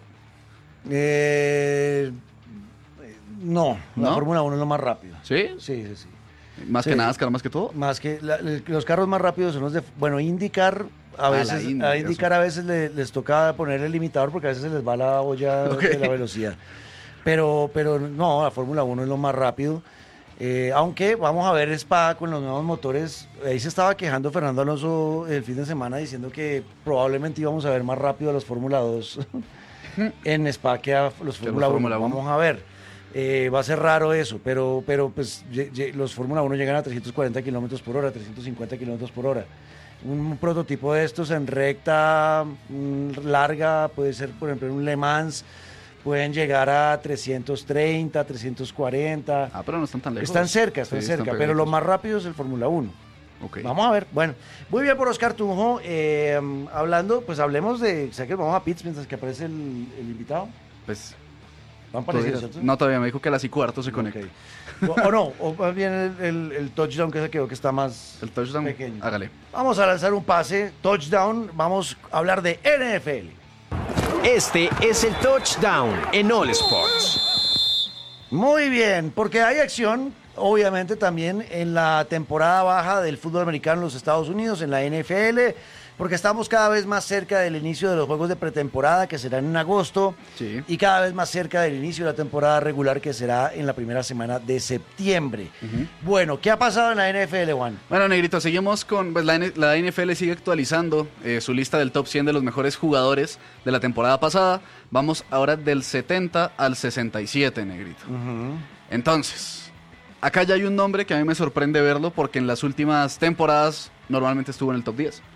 Eh... No, la ¿No? Fórmula uno es lo más rápido. ¿Sí? Sí, sí, sí. ¿Más sí. que NASCAR, más que todo? Más que la, los carros más rápidos son los de, bueno, IndyCar, a veces, ah, Indy, a IndyCar a veces le, les toca poner el limitador porque a veces se les va la olla okay. de la velocidad. Pero, pero no, la Fórmula uno es lo más rápido. Eh, aunque vamos a ver Spa con los nuevos motores. Ahí se estaba quejando Fernando Alonso el fin de semana diciendo que probablemente íbamos a ver más rápido a los Fórmula dos en Spa que a los Fórmula uno. Vamos a ver. Eh, va a ser raro eso, pero, pero pues ye, ye, los Fórmula uno llegan a trescientos cuarenta kilómetros por hora, trescientos cincuenta kilómetros por hora. Un prototipo de estos en recta mm, larga, puede ser por ejemplo en un Le Mans, pueden llegar a trescientos treinta, trescientos cuarenta. Ah, pero no están tan lejos. Están cerca, están sí, cerca, están pero lo más rápido es el Fórmula uno. Okay. Vamos a ver, bueno, muy bien por Oscar Tunjo. Eh, hablando, pues hablemos de, o sea que vamos a pits mientras que aparece el, el invitado. Pues... Todavía, no, todavía me dijo que a las y cuarto se conecta. Okay. O, o no, o más bien el, el, el touchdown que se quedó, que está más el touchdown, pequeño. Hágale. Vamos a lanzar un pase, touchdown, vamos a hablar de N F L. Este es el touchdown en All Sports. Muy bien, porque hay acción, obviamente también en la temporada baja del fútbol americano en los Estados Unidos, en la N F L. porque estamos cada vez más cerca del inicio de los juegos de pretemporada, que serán en agosto, Sí. y cada vez más cerca del inicio de la temporada regular, que será en la primera semana de septiembre. Ujú. Bueno, ¿qué ha pasado en la N F L, Juan? Bueno, Negrito, seguimos con pues, la, N- la N F L sigue actualizando eh, su lista del top cien de los mejores jugadores de la temporada pasada. Vamos ahora del setenta al sesenta y siete, Negrito. Entonces, acá ya hay un nombre que a mí me sorprende verlo porque en las últimas temporadas normalmente estuvo en el top diez.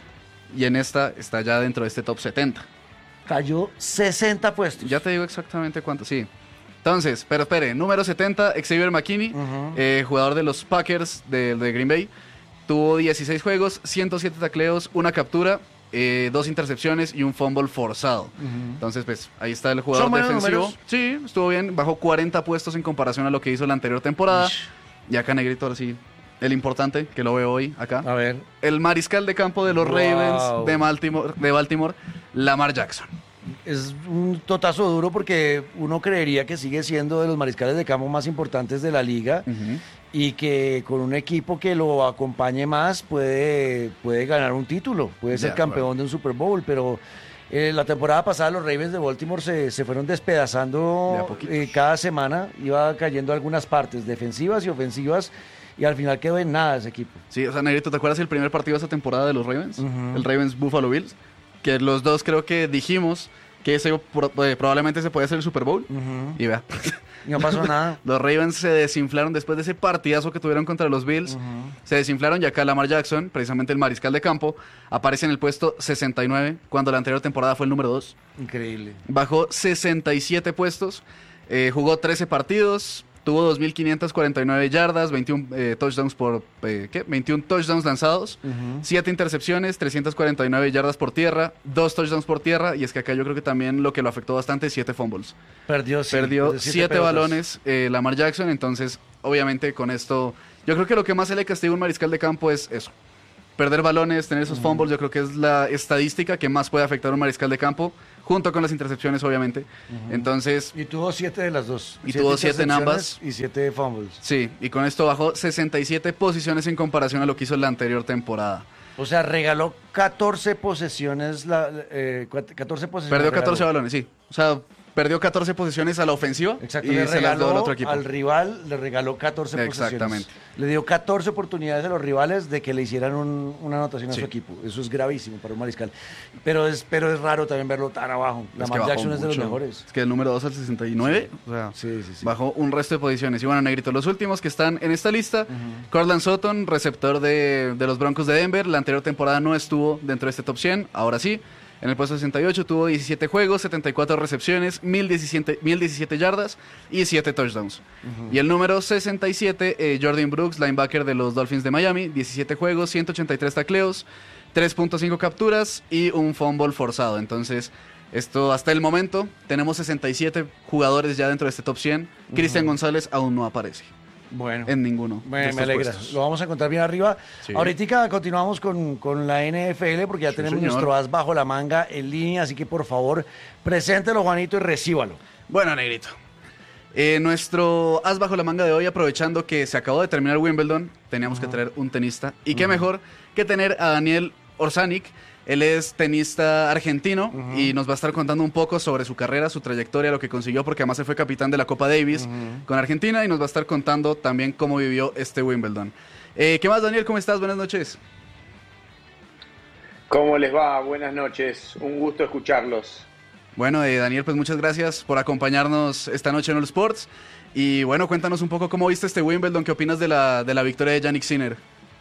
Y en esta está ya dentro de este top setenta. Cayó sesenta puestos. Ya te digo exactamente cuánto, sí. Entonces, pero espere, número setenta, Xavier McKinney, Ujú. eh, jugador de los Packers de, de Green Bay. Tuvo dieciséis juegos, ciento siete tacleos, una captura, eh, dos intercepciones y un fumble forzado. Entonces, pues, ahí está el jugador ¿Son buenos defensivo. números? Sí, estuvo bien, bajó cuarenta puestos en comparación a lo que hizo la anterior temporada. Y acá, Negrito, ahora sí, el importante, que lo veo hoy acá. A ver. El mariscal de campo de los Wow. Ravens de Baltimore, de Baltimore, Lamar Jackson. Es un totazo duro porque uno creería que sigue siendo de los mariscales de campo más importantes de la liga y que con un equipo que lo acompañe más puede, puede ganar un título, puede ser De campeón acuerdo. de un Super Bowl, pero eh, la temporada pasada los Ravens de Baltimore se, se fueron De a despedazando poquitos. eh, cada semana, iba cayendo algunas partes defensivas y ofensivas y al final quedó en nada ese equipo. Sí, o sea, Negrito, ¿te acuerdas el primer partido de esta temporada de los Ravens? Ujú. El Ravens Buffalo Bills. Que los dos creo que dijimos que ese pro- eh, probablemente se podía hacer el Super Bowl. Ujú. Y vea, Y no pasó nada. los Ravens se desinflaron después de ese partidazo que tuvieron contra los Bills. Se desinflaron y acá Lamar Jackson, precisamente el mariscal de campo, aparece en el puesto sesenta y nueve, cuando la anterior temporada fue el número dos. Increíble. Bajó sesenta y siete puestos, eh, jugó trece partidos, tuvo dos mil quinientas cuarenta y nueve yardas, veintiún eh, touchdowns por eh, ¿qué? veintiún touchdowns lanzados, siete intercepciones, trescientas cuarenta y nueve yardas por tierra, dos touchdowns por tierra, y es que acá yo creo que también lo que lo afectó bastante, siete fumbles. Perdió, sí, Perdió siete siete pelotas. balones eh, Lamar Jackson, entonces obviamente con esto, yo creo que lo que más se le castiga a un mariscal de campo es eso. Perder balones, tener esos fumbles, yo creo que es la estadística que más puede afectar a un mariscal de campo, junto con las intercepciones, obviamente. Entonces, Y tuvo siete de las dos. Y tuvo siete en ambas. intercepciones Y siete fumbles. sí, y con esto bajó sesenta y siete posiciones en comparación a lo que hizo la anterior temporada. O sea, regaló catorce posesiones. La, eh, cuat- catorce posesiones. Perdió regaló. catorce balones, sí. O sea, perdió catorce posiciones a la ofensiva Exacto, y le se las dio al regaló otro equipo. al rival, le regaló catorce posesiones. Exactamente. Le dio catorce oportunidades a los rivales de que le hicieran un- una anotación a Sí. su equipo. Eso es gravísimo para un mariscal. Pero es, pero es raro también verlo tan abajo. Es que Lamar bajó Jackson es de los mucho. mejores. Es que el número dos al sesenta y nueve, o sea, Sí, sí, sí. bajó un resto de posiciones. Y bueno, Negrito, los últimos que están en esta lista, Cortland Sutton, receptor de, de los Broncos de Denver. La anterior temporada no estuvo dentro de este top cien, ahora sí. En el puesto sesenta y ocho tuvo diecisiete juegos, setenta y cuatro recepciones, mil diecisiete, mil diecisiete yardas y siete touchdowns. Y el número sesenta y siete, eh, Jordan Brooks, linebacker de los Dolphins de Miami, diecisiete juegos, ciento ochenta y tres tacleos, tres punto cinco capturas y un fumble forzado. Entonces, esto hasta el momento tenemos sesenta y siete jugadores ya dentro de este top cien. Cristian González aún no aparece Bueno. en ninguno. de Me, estos me alegra. puestos. Lo vamos a encontrar bien arriba. Sí. Ahorita continuamos con, con la N F L porque ya Sí, tenemos señor. nuestro as bajo la manga en línea. Así que por favor, preséntelo, Juanito, y recíbalo. Bueno, Negrito. Eh, nuestro as bajo la manga de hoy, aprovechando que se acabó de terminar Wimbledon, teníamos que traer un tenista. Y qué mejor que tener a Daniel Orsanic. Él es tenista argentino y nos va a estar contando un poco sobre su carrera, su trayectoria, lo que consiguió, porque además se fue capitán de la Copa Davis con Argentina y nos va a estar contando también cómo vivió este Wimbledon. Eh, ¿Qué más, Daniel? ¿Cómo estás? Buenas noches. ¿Cómo les va? Buenas noches. Un gusto escucharlos. Bueno, eh, Daniel, pues muchas gracias por acompañarnos esta noche en All Sports. Y bueno, cuéntanos un poco cómo viste este Wimbledon, qué opinas de la, de la victoria de Jannik Sinner.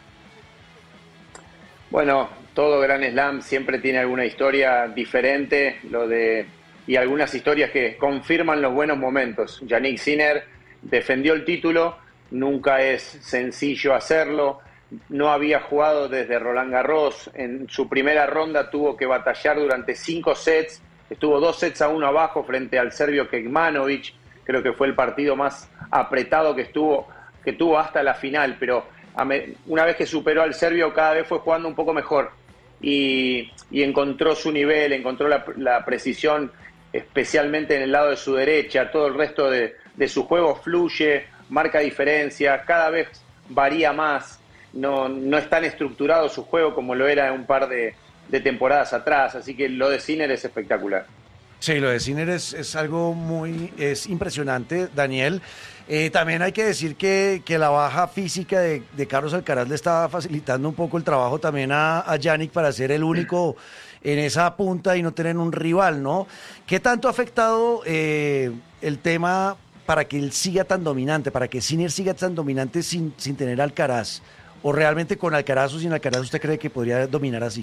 Bueno, todo Gran Slam siempre tiene alguna historia diferente, lo de y algunas historias que confirman los buenos momentos. Jannik Sinner defendió el título, nunca es sencillo hacerlo. No había jugado desde Roland Garros. En su primera ronda tuvo que batallar durante cinco sets. Estuvo dos sets a uno abajo frente al serbio Kekmanovic. Creo que fue el partido más apretado que estuvo, que tuvo hasta la final. Pero a me, una vez que superó al serbio, cada vez fue jugando un poco mejor. Y, y encontró su nivel, encontró la, la precisión, especialmente en el lado de su derecha. Todo el resto de, de su juego fluye, marca diferencia, cada vez varía más. No, no es tan estructurado su juego como lo era un par de, de temporadas atrás, así que lo de Sinner es espectacular. Sí, lo de Sinner es, es algo muy es impresionante, Daniel. Eh, también hay que decir que, que la baja física de, de Carlos Alcaraz le estaba facilitando un poco el trabajo también a, a Jannik para ser el único en esa punta y no tener un rival, ¿no? ¿Qué tanto ha afectado eh, el tema para que él siga tan dominante, para que Sinner siga tan dominante sin, sin tener Alcaraz? ¿O realmente con Alcaraz o sin Alcaraz usted cree que podría dominar así?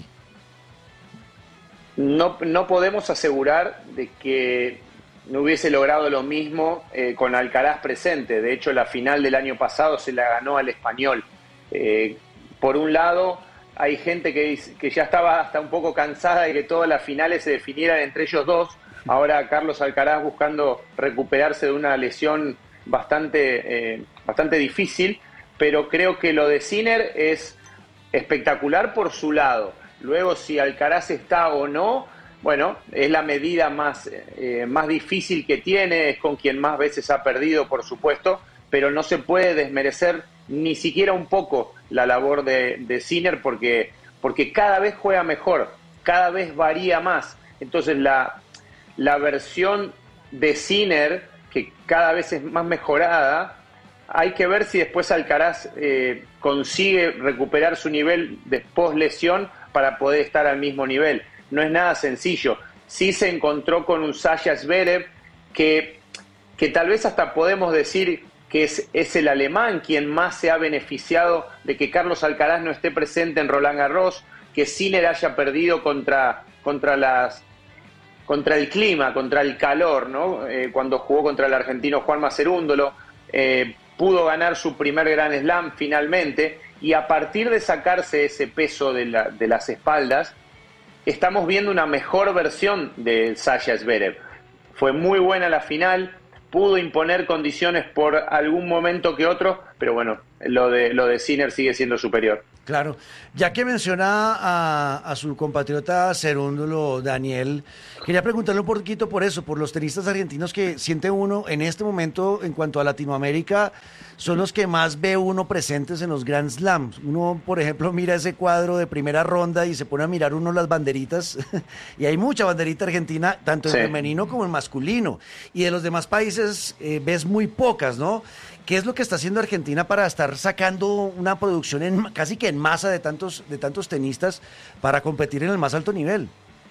No, no podemos asegurar de que no hubiese logrado lo mismo eh, con Alcaraz presente. De hecho, la final del año pasado se la ganó al Español. Eh, por un lado, hay gente que, que ya estaba hasta un poco cansada de que todas las finales se definieran entre ellos dos. Ahora Carlos Alcaraz buscando recuperarse de una lesión bastante, eh, bastante difícil, pero creo que lo de Sinner es espectacular por su lado. Luego, si Alcaraz está o no, bueno, es la medida más, eh, más difícil que tiene, es con quien más veces ha perdido, por supuesto, pero no se puede desmerecer ni siquiera un poco la labor de, de Sinner porque, porque cada vez juega mejor, cada vez varía más. Entonces, la, la versión de Sinner, que cada vez es más mejorada, hay que ver si después Alcaraz eh, consigue recuperar su nivel de post-lesión para poder estar al mismo nivel. No es nada sencillo. Sí se encontró con un Sasha Zverev que, que tal vez hasta podemos decir que es, es el alemán quien más se ha beneficiado de que Carlos Alcaraz no esté presente en Roland Garros, que Sinner haya perdido contra, contra, las, contra el clima, contra el calor, ¿no? Eh, cuando jugó contra el argentino Juanma Cerúndolo, eh, pudo ganar su primer Grand Slam finalmente, y a partir de sacarse ese peso de, la, de las espaldas, estamos viendo una mejor versión de Sasha Zverev. Fue muy buena la final, pudo imponer condiciones por algún momento que otro, pero bueno, lo de, lo de Sinner sigue siendo superior. Claro, ya que menciona a, a su compatriota Cerúndolo, Daniel, quería preguntarle un poquito por eso, por los tenistas argentinos que siente uno en este momento en cuanto a Latinoamérica, son los que más ve uno presentes en los Grand Slams. Uno, por ejemplo, mira ese cuadro de primera ronda y se pone a mirar uno las banderitas, y hay mucha banderita argentina, tanto en sí. femenino como en masculino, y de los demás países eh, ves muy pocas, ¿no? ¿Qué es lo que está haciendo Argentina para estar sacando una producción en, casi que en masa de tantos, de tantos tenistas para competir en el más alto nivel?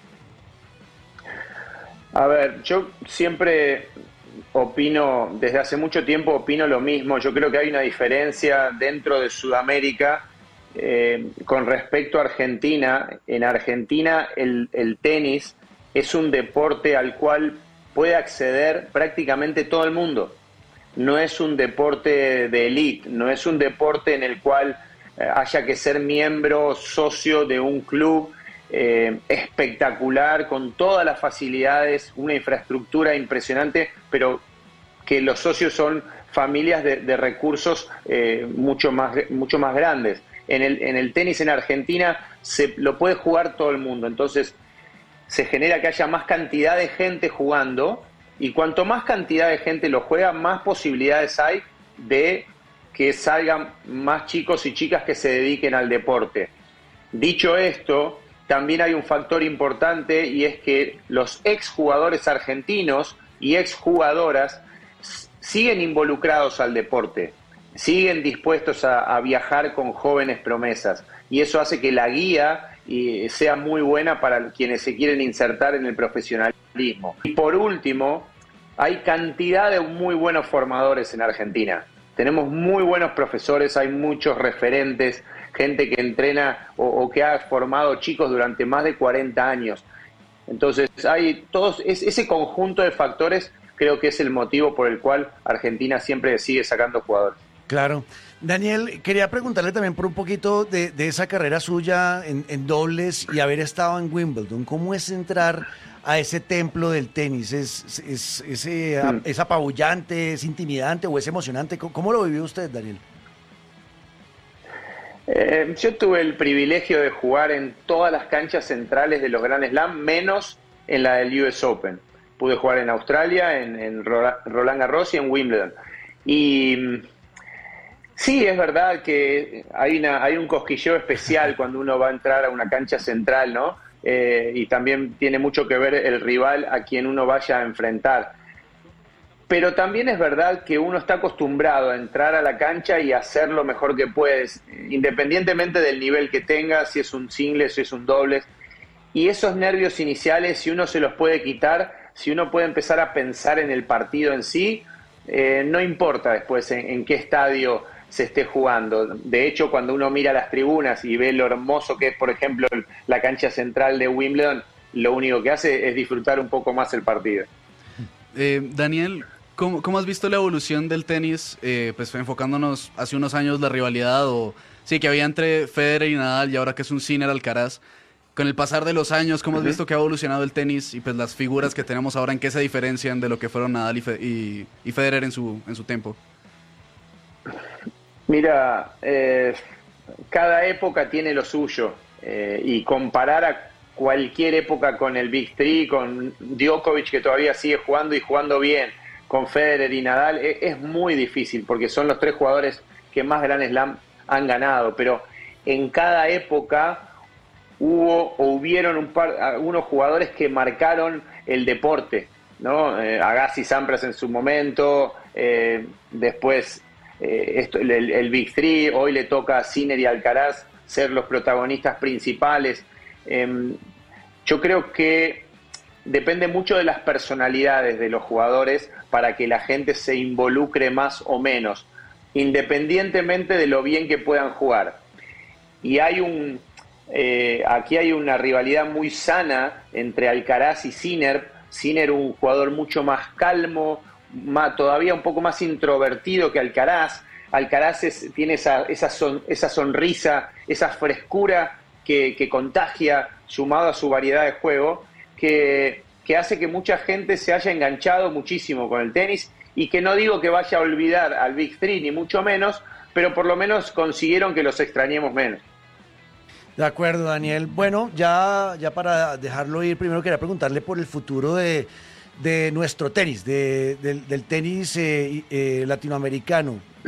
A ver, yo siempre opino, desde hace mucho tiempo opino lo mismo. Yo creo que hay una diferencia dentro de Sudamérica eh, con respecto a Argentina. En Argentina el, el tenis es un deporte al cual puede acceder prácticamente todo el mundo. No es un deporte de élite, no es un deporte en el cual eh, haya que ser miembro, socio de un club eh, espectacular, con todas las facilidades, una infraestructura impresionante, pero que los socios son familias de, de recursos eh, mucho más, mucho más grandes. En el, en el tenis en Argentina se lo puede jugar todo el mundo, entonces se genera que haya más cantidad de gente jugando. Y cuanto más cantidad de gente lo juega, más posibilidades hay de que salgan más chicos y chicas que se dediquen al deporte. Dicho esto, también hay un factor importante, y es que los exjugadores argentinos y exjugadoras siguen involucrados al deporte, siguen dispuestos a, a viajar con jóvenes promesas, y eso hace que la guía y sea muy buena para quienes se quieren insertar en el profesionalismo. Y por último, hay cantidad de muy buenos formadores en Argentina. Tenemos muy buenos profesores, hay muchos referentes, gente que entrena o, o que ha formado chicos durante más de cuarenta años. Entonces, hay todos es, ese conjunto de factores, creo que es el motivo por el cual Argentina siempre sigue sacando jugadores. Claro. Daniel, quería preguntarle también por un poquito de, de esa carrera suya en, en dobles y haber estado en Wimbledon. ¿Cómo es entrar a ese templo del tenis? ¿Es, es, es, eh, Mm. es apabullante, es intimidante o es emocionante? ¿Cómo, cómo lo vivió usted, Daniel? Eh, yo tuve el privilegio de jugar en todas las canchas centrales de los Grand Slam, menos en la del U S Open. Pude jugar en Australia, en, en Roland Garros y en Wimbledon. Y sí, es verdad que hay, una, hay un cosquilleo especial cuando uno va a entrar a una cancha central, ¿no? eh, y también tiene mucho que ver el rival a quien uno vaya a enfrentar. Pero también es verdad que uno está acostumbrado a entrar a la cancha y hacer lo mejor que puedes, independientemente del nivel que tengas, si es un single, si es un doble. Y esos nervios iniciales, si uno se los puede quitar, si uno puede empezar a pensar en el partido en sí, eh, no importa después en, en qué estadio se esté jugando. De hecho, cuando uno mira las tribunas y ve lo hermoso que es, por ejemplo, la cancha central de Wimbledon, lo único que hace es disfrutar un poco más el partido. Eh, Daniel, ¿cómo, ¿cómo has visto la evolución del tenis? Eh, pues enfocándonos hace unos años la rivalidad o sí que había entre Federer y Nadal y ahora que es un Sinner Alcaraz. Con el pasar de los años, ¿cómo has uh-huh. visto que ha evolucionado el tenis y pues las figuras que tenemos ahora, en qué se diferencian de lo que fueron Nadal y, Fe- y, y Federer en su, en su tiempo? Mira, eh, cada época tiene lo suyo eh, y comparar a cualquier época con el Big Three, con Djokovic que todavía sigue jugando y jugando bien, con Federer y Nadal, es, es muy difícil porque son los tres jugadores que más Grand Slam han ganado, pero en cada época hubo o hubieron un par, algunos jugadores que marcaron el deporte, ¿no? Eh, Agassi, Sampras en su momento, eh, después eh, esto, el, el Big Three, hoy le toca a Sinner y Alcaraz ser los protagonistas principales. Eh, yo creo que depende mucho de las personalidades de los jugadores para que la gente se involucre más o menos, independientemente de lo bien que puedan jugar. Y hay un Eh, aquí hay una rivalidad muy sana entre Alcaraz y Sinner. Sinner un jugador mucho más calmo, más, todavía un poco más introvertido que Alcaraz. Alcaraz es, tiene esa, esa, son, esa sonrisa, esa frescura que, que contagia, sumado a su variedad de juego, que, que hace que mucha gente se haya enganchado muchísimo con el tenis y que no digo que vaya a olvidar al Big Three, ni mucho menos, pero por lo menos consiguieron que los extrañemos menos. De acuerdo, Daniel. Bueno, ya, ya para dejarlo ir, primero quería preguntarle por el futuro de, de nuestro tenis, de, del, del tenis eh, eh, latinoamericano.